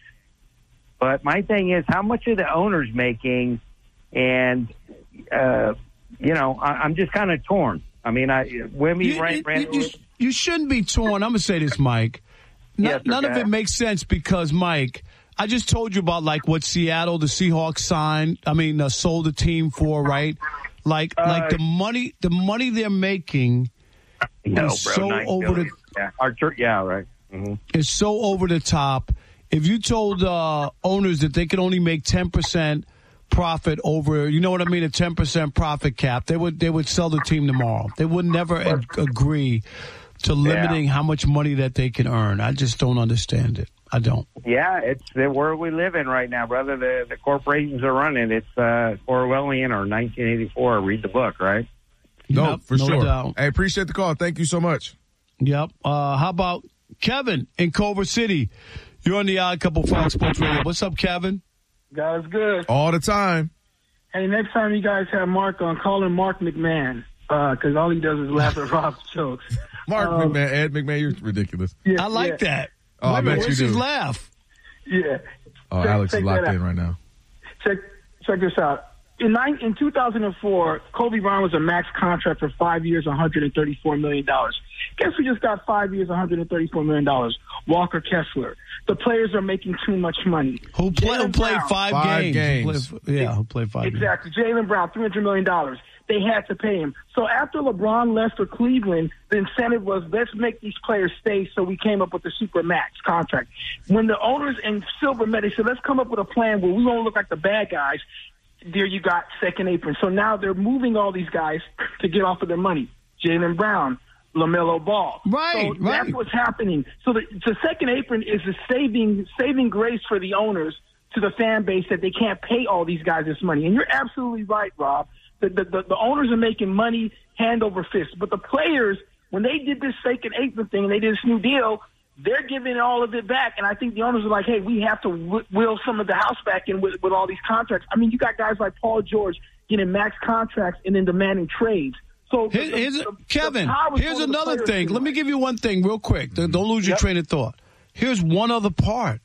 But my thing is, how much are the owners making? And, uh, you know, I, I'm just kind of torn. I mean, I Wemby you, ran, you, ran you, you, you shouldn't be torn. I'm going to say this, Mike. None, yes, none okay. of it makes sense because, Mike, I just told you about, like, what Seattle, the Seahawks signed, I mean, uh, sold the team for, right? Like, uh, like the money, the money they're making no, is bro, so over billion. the. Yeah, Our, yeah right. Mm-hmm. It's so over the top. If you told uh, owners that they could only make ten percent profit over, you know what I mean, a ten percent profit cap, they would they would sell the team tomorrow. They would never ag- agree to limiting yeah. how much money that they can earn. I just don't understand it. I don't. Yeah, it's the world we live in right now, brother. The the corporations are running. It's uh, Orwellian or nineteen eighty-four. Read the book, right? No, yep, for no sure. Doubt. I appreciate the call. Thank you so much. Yep. Uh, how about Kevin in Culver City? You're on the Odd Couple Fox Sports Radio. What's up, Kevin? God is good. All the time. Hey, next time you guys have Mark on, call him Mark McMahon, because uh, all he does is laugh at Rob's jokes. Mark um, McMahon, Ed McMahon, you're ridiculous. Yeah, I like yeah. that. Oh, I bet Where's you do. his laugh? Yeah. Oh, check, Alex check is locked in out. right now. Check check this out. In, nine, in two thousand four, Kobe Bryant was a max contract for five years, one hundred thirty-four million dollars. Guess who just got five years, one hundred thirty-four million dollars? Walker Kessler. The players are making too much money. Who, play, who played Brown, five, five games? games. Who played, yeah, who played five exactly. games. Exactly. Jaylen Brown, three hundred million dollars. They had to pay him. So after LeBron left for Cleveland, the incentive was, let's make these players stay, so we came up with the super max contract. When the owners and Silver met, they said, let's come up with a plan where we won't look like the bad guys. There you got second apron. So now they're moving all these guys to get off of their money. Jaylen Brown, LaMelo Ball. Right, so right. That's what's happening. So the, the second apron is the saving saving grace for the owners to the fan base that they can't pay all these guys this money. And you're absolutely right, Rob. The, the, the, the owners are making money hand over fist. But the players, when they did this second apron thing and they did this new deal, they're giving all of it back. And I think the owners are like, hey, we have to w- will some of the house back in with, with all these contracts. I mean, you got guys like Paul George getting max contracts and then demanding trades. So, Here, the, here's the, Kevin, the here's another thing. Let me give you one thing real quick. Don't lose your yep. train of thought. Here's one other part.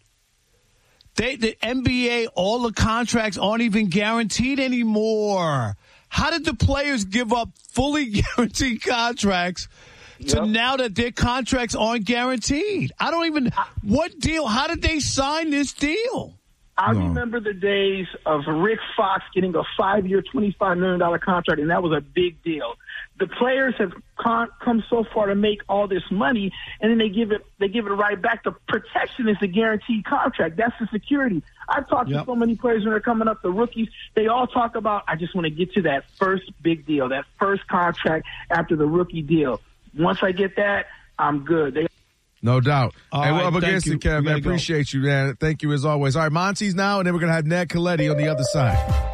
They, the N B A, all the contracts aren't even guaranteed anymore. How did the players give up fully guaranteed contracts to yep. now that their contracts aren't guaranteed? I don't even – what deal – how did they sign this deal? I No. remember the days of Rick Fox getting a five-year, twenty-five million dollars contract, and that was a big deal. The players have con- come so far to make all this money, and then they give it they give it right back. The protection is the guaranteed contract. That's the security. I've talked Yep. to so many players when they're coming up, the rookies, they all talk about, I just want to get to that first big deal, that first contract after the rookie deal. Once I get that, I'm good. They No doubt. All hey, right, we're up thank against you. it, Kev. We Man, gotta go. appreciate you, man. Thank you as always. All right, Monty's now, and then we're going to have Ned Coletti on the other side.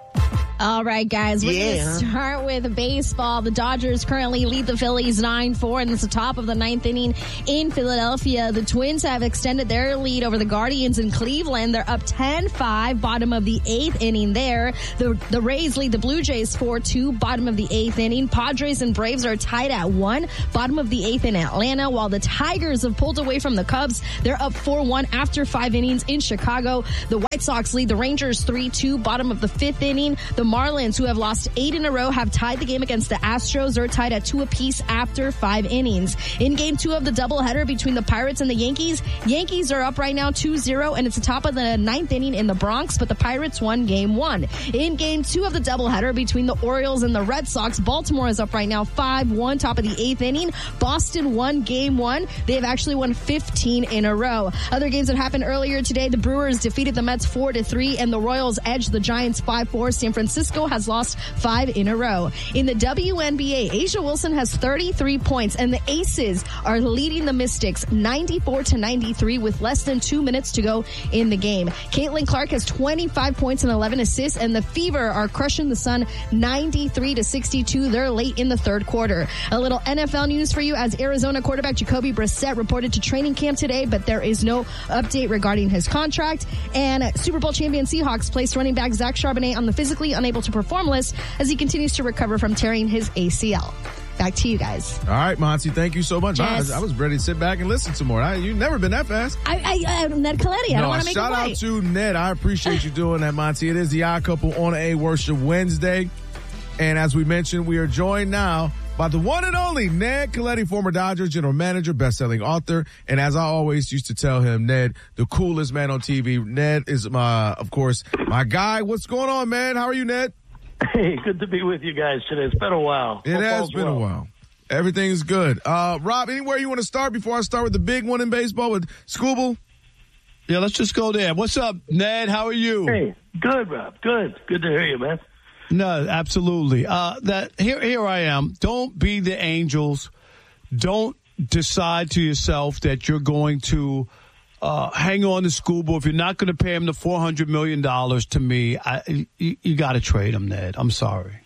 All right, guys, we're Yeah. going to start with baseball. The Dodgers currently lead the Phillies nine four, and it's the top of the ninth inning in Philadelphia. The Twins have extended their lead over the Guardians in Cleveland. They're up ten five, bottom of the eighth inning there. The, the Rays lead the Blue Jays four two, bottom of the eighth inning. Padres and Braves are tied at one, bottom of the eighth in Atlanta, while the Tigers have pulled away from the Cubs. They're up four one after five innings in Chicago. The White Sox lead the Rangers three two, bottom of the fifth inning. The Marlins, who have lost eight in a row, have tied the game against the Astros. They're tied at two apiece after five innings. In game two of the doubleheader between the Pirates and the Yankees, Yankees are up right now two zero, and it's the top of the ninth inning in the Bronx, but the Pirates won game one. In game two of the doubleheader between the Orioles and the Red Sox, Baltimore is up right now five one, top of the eighth inning. Boston won game one. They have actually won fifteen in a row. Other games that happened earlier today, the Brewers defeated the Mets four to three, and the Royals edged the Giants five four. San Francisco has lost five in a row. In the W N B A, A'ja Wilson has thirty-three points, and the Aces are leading the Mystics ninety-four to ninety-three with less than two minutes to go in the game. Caitlin Clark has twenty-five points and eleven assists, and the Fever are crushing the Sun ninety-three to sixty-two. They're late in the third quarter. A little N F L news for you, as Arizona quarterback Jacoby Brissett reported to training camp today, but there is no update regarding his contract. And Super Bowl champion Seahawks placed running back Zach Charbonnet on the physically unable to perform list as he continues to recover from tearing his A C L. Back to you guys. All right, Monty, thank you so much. I, Yes. was, I was ready to sit back and listen some more. I, you've never been that fast. I, I, I Ned Coletti. I no, don't want to make shout it out right. to Ned. I appreciate you doing that, Monty. It is the Odd Couple on a Worship Wednesday. And as we mentioned, we are joined now by the one and only Ned Coletti, former Dodgers general manager, best-selling author. And as I always used to tell him, Ned, the coolest man on T V. Ned is, my, of course, my guy. What's going on, man? How are you, Ned? Hey, good to be with you guys today. It's been a while. It Hope has all's been well. a while. Everything's good. Uh, Rob, anywhere you want to start before I start with the big one in baseball with Scooble? Yeah, let's just go there. What's up, Ned? How are you? Hey, good, Rob. Good. Good to hear you, man. No, absolutely. Uh, that here, here I am. Don't be the Angels. Don't decide to yourself that you're going to uh, hang on to Scooble. If you're not going to pay him the four hundred million dollars to me, I, you, you got to trade him, Ned. I'm sorry.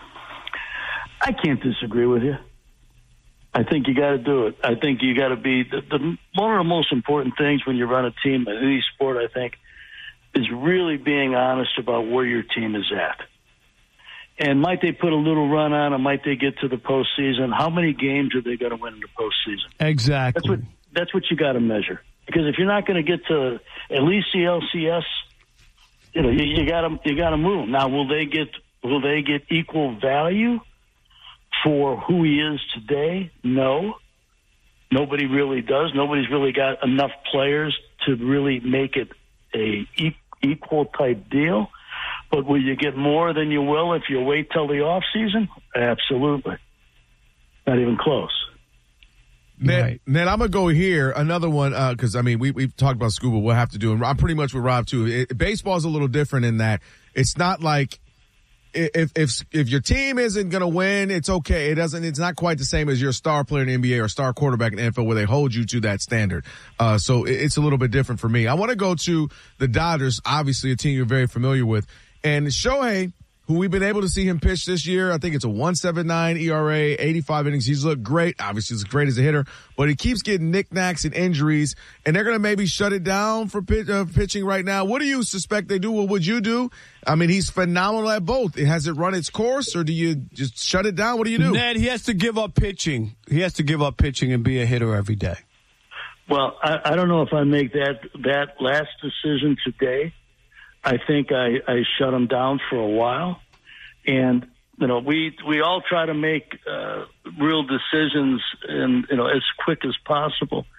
I can't disagree with you. I think you got to do it. I think you got to be the, the one of the most important things when you run a team in any sport. I think is really being honest about where your team is at. And might they put a little run on, and might they get to the postseason? How many games are they going to win in the postseason? Exactly. That's what that's what you got to measure. Because if you're not going to get to at least the L C S, you know, you, you got to you got to move. Now, will they get will they get equal value for who he is today? No. Nobody really does. Nobody's really got enough players to really make it a e- equal type deal. But will you get more than you will if you wait till the off season? Absolutely. Not even close. Ned, Right. Ned, I'm gonna go here. Another one, because I mean, we we've talked about Scuba. We'll have to do, and I'm pretty much with Rob too. It, baseball is a little different in that it's not like if if if your team isn't gonna win, it's okay. It doesn't. It's not quite the same as your star player in the N B A or star quarterback in the N F L where they hold you to that standard. Uh, so it, it's a little bit different for me. I want to go to the Dodgers, obviously a team you're very familiar with, and Shohei, who we've been able to see him pitch this year. I think it's a one point seven nine E R A, eighty-five innings. He's looked great. Obviously, he's great as a hitter, but he keeps getting knickknacks and injuries, and they're going to maybe shut it down for pitch, uh, pitching right now. What do you suspect they do? What would you do? I mean, he's phenomenal at both. Has it run its course, or do you just shut it down? What do you do? Ned, he has to give up pitching. He has to give up pitching and be a hitter every day. Well, I, I don't know if I make that that last decision today. I think I, I shut him down for a while. And, you know, we we all try to make uh, real decisions and, you know, as quick as possible.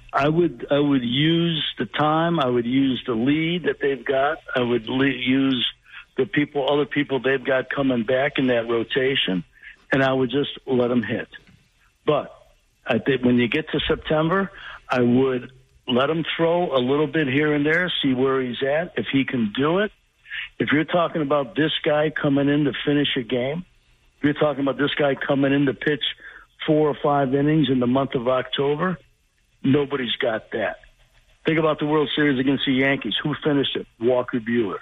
I would I would use the time. I would use the lead that they've got. I would le- use the people, other people they've got coming back in that rotation, and I would just let them hit. But I think when you get to September, I would let him throw a little bit here and there, see where he's at, if he can do it. If you're talking about this guy coming in to finish a game, if you're talking about this guy coming in to pitch four or five innings in the month of October, nobody's got that. Think about the World Series against the Yankees. Who finished it? Walker Buehler.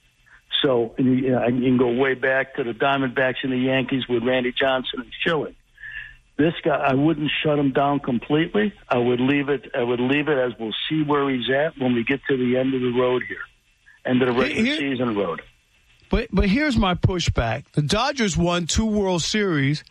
So and you, know, you can go way back to the Diamondbacks and the Yankees with Randy Johnson and Schilling. This guy, I wouldn't shut him down completely. I would leave it. I would leave it as we'll see where he's at when we get to the end of the road here, end of the regular here, season road. But but here's my pushback: the Dodgers won two World Series.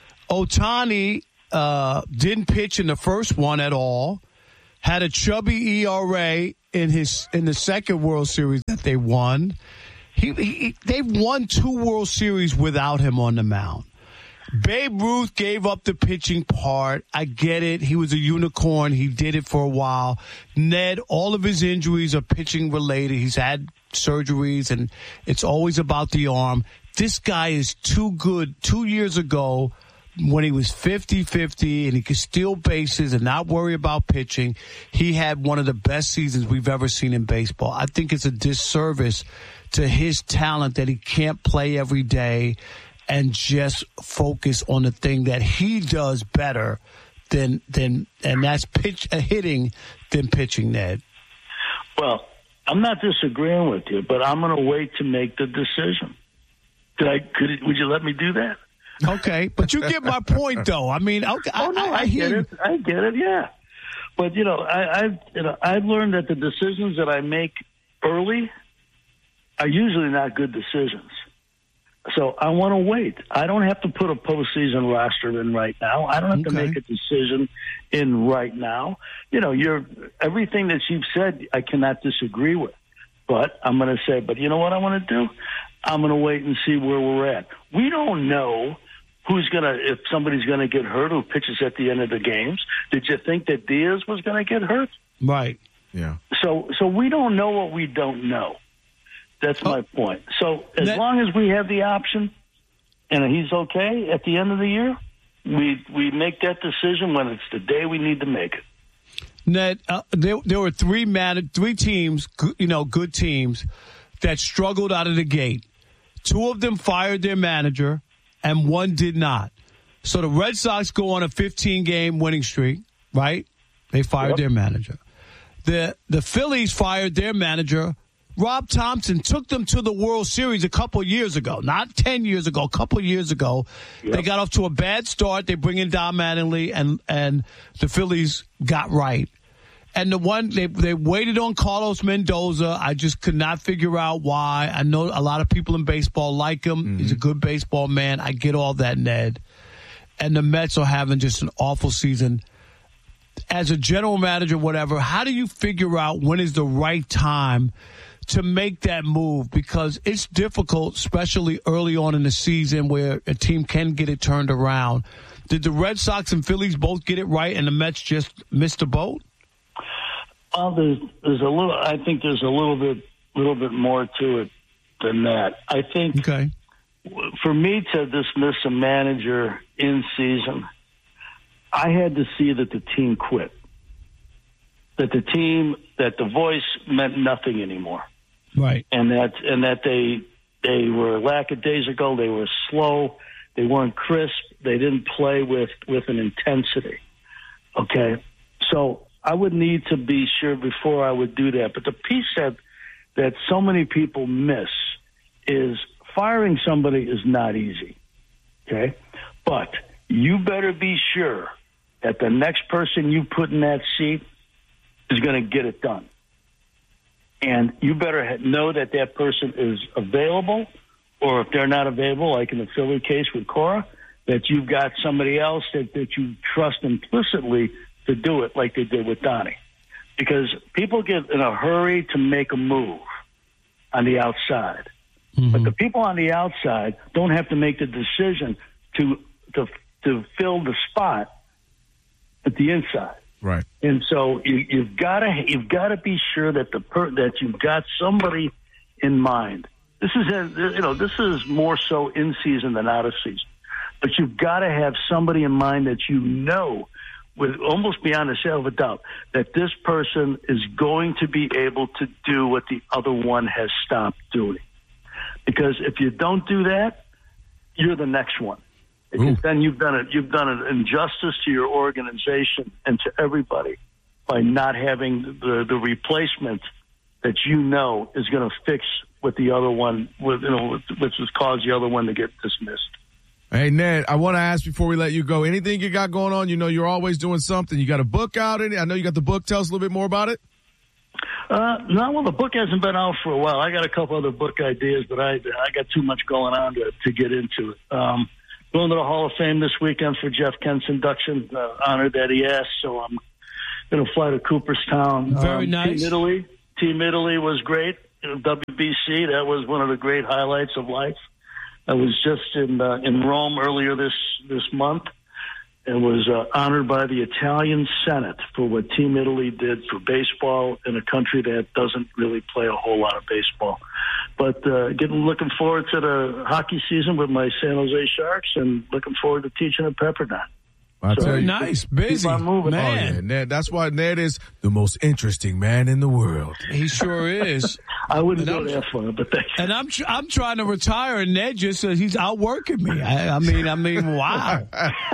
Ohtani uh, didn't pitch in the first one at all. Had a chubby E R A in his in the second World Series that they won. He, he they've won two World Series without him on the mound. Babe Ruth gave up the pitching part. I get it. He was a unicorn. He did it for a while. Ned, all of his injuries are pitching related. He's had surgeries, and it's always about the arm. This guy is too good. Two years ago, when he was fifty-fifty and he could steal bases and not worry about pitching, he had one of the best seasons we've ever seen in baseball. I think it's a disservice to his talent that he can't play every day and just focus on the thing that he does better than than and that's pitch uh, hitting than pitching, Ned. Well, I'm not disagreeing with you, but I'm going to wait to make the decision. Could I? Could it, would you let me do that? Okay, but you get my point, though. I mean, okay, oh no, I, I, I hear get it. I get it. Yeah, but you know, I, I've you know, I've learned that the decisions that I make early are usually not good decisions. So I want to wait. I don't have to put a postseason roster in right now. I don't have okay. to make a decision in right now. You know, you're everything that you've said, I cannot disagree with. But I'm going to say, but you know what I want to do? I'm going to wait and see where we're at. We don't know who's going to, if somebody's going to get hurt who pitches at the end of the games. Did you think that Diaz was going to get hurt? Right. Yeah. So, so we don't know what we don't know. That's my oh, point. So as that, long as we have the option and he's okay at the end of the year, we we make that decision when it's the day we need to make it. Ned, uh, there, there were three man, three teams, you know, good teams that struggled out of the gate. Two of them fired their manager, and one did not. So the Red Sox go on a fifteen-game winning streak, right? They fired yep. their manager. The the Phillies fired their manager. Rob Thompson took them to the World Series a couple years ago, not ten years ago, a couple years ago. Yep. They got off to a bad start. They bring in Don Mattingly, and and the Phillies got right. And the one, they they waited on Carlos Mendoza. I just could not figure out why. I know a lot of people in baseball like him. Mm-hmm. He's a good baseball man. I get all that, Ned. And the Mets are having just an awful season. As a general manager, whatever, how do you figure out when is the right time to make that move? Because it's difficult, especially early on in the season where a team can get it turned around. Did the Red Sox and Phillies both get it right and the Mets just missed the boat? Well, there's, there's a little, I think there's a little bit, little bit more to it than that. I think okay. for me to dismiss a manager in season, I had to see that the team quit. That the team, that the voice meant nothing anymore. Right. And that and that they they were lackadaisical, they were slow, they weren't crisp, they didn't play with, with an intensity. Okay? So I would need to be sure before I would do that. But the piece that that so many people miss is firing somebody is not easy. Okay? But you better be sure that the next person you put in that seat is going to get it done. And you better know that that person is available, or if they're not available, like in the Philly case with Cora, that you've got somebody else that, that you trust implicitly to do it like they did with Donnie. Because people get in a hurry to make a move on the outside. Mm-hmm. But the people on the outside don't have to make the decision to to to fill the spot at the inside. Right. And so you, you've got to you've got to be sure that the per, that you've got somebody in mind. This is a, you know this is more so in season than out of season, but you've got to have somebody in mind that you know, with almost beyond a shadow of a doubt, that this person is going to be able to do what the other one has stopped doing. Because if you don't do that, you're the next one. Because then you've done it. You've done an injustice to your organization and to everybody by not having the, the replacement that you know is going to fix what the other one, you know, which has caused the other one to get dismissed. Hey, Ned, I want to ask before we let you go, anything you got going on? You know, you're always doing something. You got a book out? I know you got the book. Tell us a little bit more about it. Uh, no, well, the book hasn't been out for a while. I got a couple other book ideas, but I I got too much going on to, to get into it. Um, going to the Hall of Fame this weekend for Jeff Kent's induction, uh, honored that he asked, so I'm going to fly to Cooperstown. Very um, nice. Team Italy, Team Italy was great. You know, W B C, that was one of the great highlights of life. I was just in uh, in Rome earlier this, this month and was uh, honored by the Italian Senate for what Team Italy did for baseball in a country that doesn't really play a whole lot of baseball. But uh, getting looking forward to the hockey season with my San Jose Sharks and looking forward to teaching at Pepperdine. I So, tell you, Nice, busy, keep on moving. man. Oh, yeah, Ned, that's why Ned is the most interesting man in the world. He sure is. I wouldn't And go I'm- that far, but thanks. And I'm tr- I'm trying to retire, and Ned just says he's outworking me. I, I mean, I mean, wow.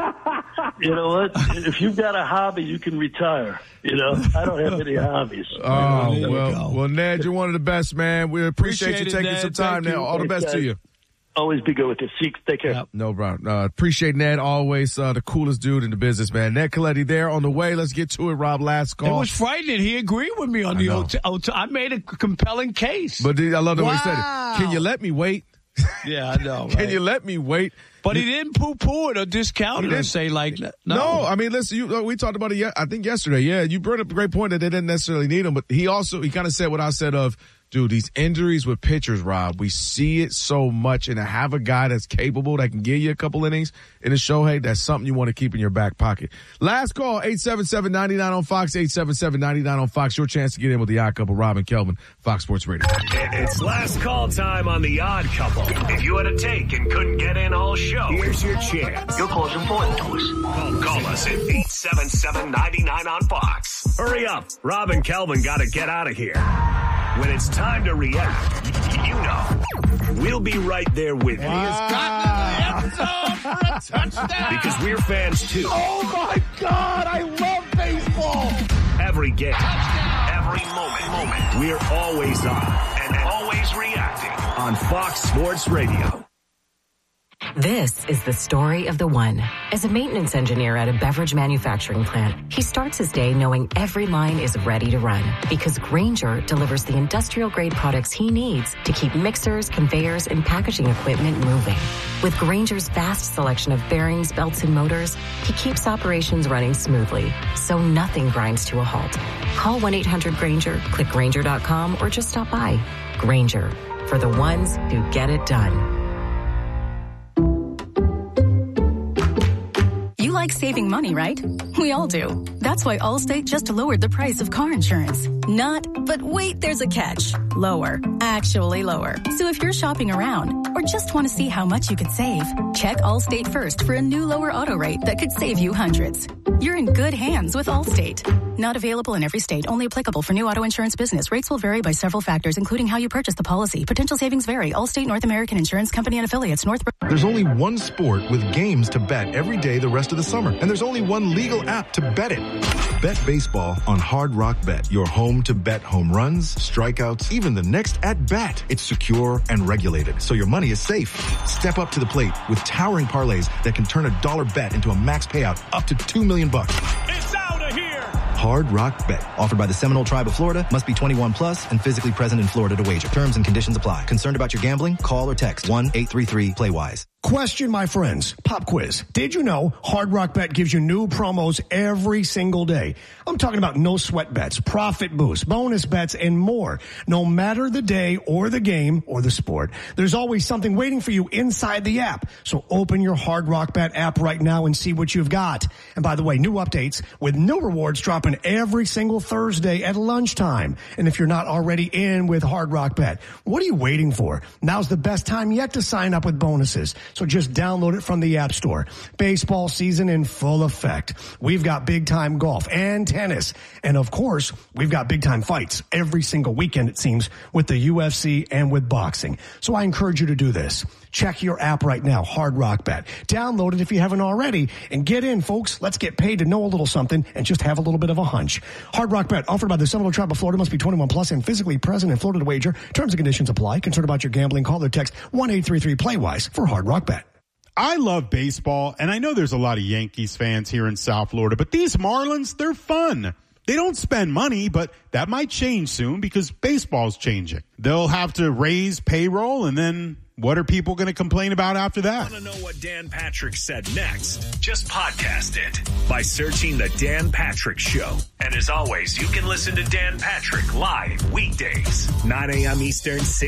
You know what? If you've got a hobby, you can retire. You know, I don't have any hobbies. Oh, there we well, go. well, Ned, you're one of the best, man. We appreciate, Appreciate you it, taking Ned. some time, Thank Ned. you. All the Thanks, best to guys. you. Always be good with you. See, take care. Yep. No problem. Uh, appreciate Ned, always uh, the coolest dude in the business, man. Ned Coletti there on the way. Let's get to it, Rob. Last It call. was frightening. He agreed with me on I the know. O T. O T. I made a compelling case. But dude, I love the way he said Wow. it. Can you let me wait? Yeah, I know. Can right? you let me wait? But he didn't poo-poo it or discount He it or didn't. say like, no. No, I mean, listen, you, uh, we talked about it, ye- I think, yesterday. Yeah, you brought up a great point that they didn't necessarily need him, but he also, he kind of said what I said of, dude, these injuries with pitchers, Rob, we see it so much, and to have a guy that's capable that can give you a couple innings in a Shohei, that's something you want to keep in your back pocket. Last call, eight seven seven, nine nine on Fox, eight seven seven, nine nine on Fox. Your chance to get in with the Odd Couple, Rob and Kelvin, Fox Sports Radio. It's last call time on The Odd Couple. If you had a take and couldn't get in all show, here's your chance. Your call's important to us. Call, call us at eight seven seven, nine nine on Fox. Hurry up. Rob and Kelvin got to get out of here. When it's time to react, you know, we'll be right there with you. He has gotten in the end zone for a touchdown. Because we're fans too. Oh, my God. I love baseball. Every game, every moment, moment, we're always on and always reacting on Fox Sports Radio. This is the story of the one. As a maintenance engineer at a beverage manufacturing plant, he starts his day knowing every line is ready to run because Grainger delivers the industrial-grade products he needs to keep mixers, conveyors, and packaging equipment moving. With Grainger's vast selection of bearings, belts, and motors, he keeps operations running smoothly, so nothing grinds to a halt. Call one eight hundred Grainger, click Grainger dot com, or just stop by. Grainger, for the ones who get it done. You like saving money, right? We all do. That's why Allstate just lowered the price of car insurance. Not, but wait, there's a catch. Lower. Actually lower. So if you're shopping around or just want to see how much you could save, check Allstate first for a new lower auto rate that could save you hundreds. You're in good hands with Allstate. Not available in every state, only applicable for new auto insurance business. Rates will vary by several factors, including how you purchase the policy. Potential savings vary. Allstate North American Insurance Company and affiliates. North. There's only one sport with games to bet every day the rest of the summer, and there's only one legal app to bet it. Bet baseball on Hard Rock Bet, your home to bet home runs, strikeouts, even the next at bat. It's secure and regulated, so your money is safe. Step up to the plate with towering parlays that can turn a dollar bet into a max payout up to two million bucks. It's out of here. Hard Rock Bet. Offered by the Seminole Tribe of Florida. Must be twenty-one plus and physically present in Florida to wager. Terms and conditions apply. Concerned about your gambling? Call or text one eight three three play wise. Question, my friends. Pop quiz. Did you know Hard Rock Bet gives you new promos every single day? I'm talking about no sweat bets, profit boosts, bonus bets, and more. No matter the day or the game or the sport, there's always something waiting for you inside the app. So open your Hard Rock Bet app right now and see what you've got. And by the way, new updates with new rewards dropping every single Thursday at lunchtime. And if you're not already in with Hard Rock Bet, what are you waiting for? Now's the best time yet to sign up with bonuses. So just download it from the App Store. Baseball season in full effect. We've got big time golf and tennis. And of course, we've got big time fights every single weekend, it seems, with the U F C and with boxing. So I encourage you to do this. Check your app right now, Hard Rock Bet. Download it if you haven't already and get in, folks. Let's get paid to know a little something and just have a little bit of a hunch. Hard Rock Bet offered by the Seminole Tribe of Florida, must be twenty-one plus and physically present in Florida to wager. Terms and conditions apply. Concerned about your gambling? Call or text one eight three three play wise for Hard Rock Bet. I love baseball, and I know there's a lot of Yankees fans here in South Florida, but these Marlins, they're fun. They don't spend money, but that might change soon because baseball's changing. They'll have to raise payroll, and then what are people going to complain about after that? Want to know what Dan Patrick said next? Just podcast it by searching The Dan Patrick Show. And as always, you can listen to Dan Patrick live weekdays, nine a.m. Eastern, six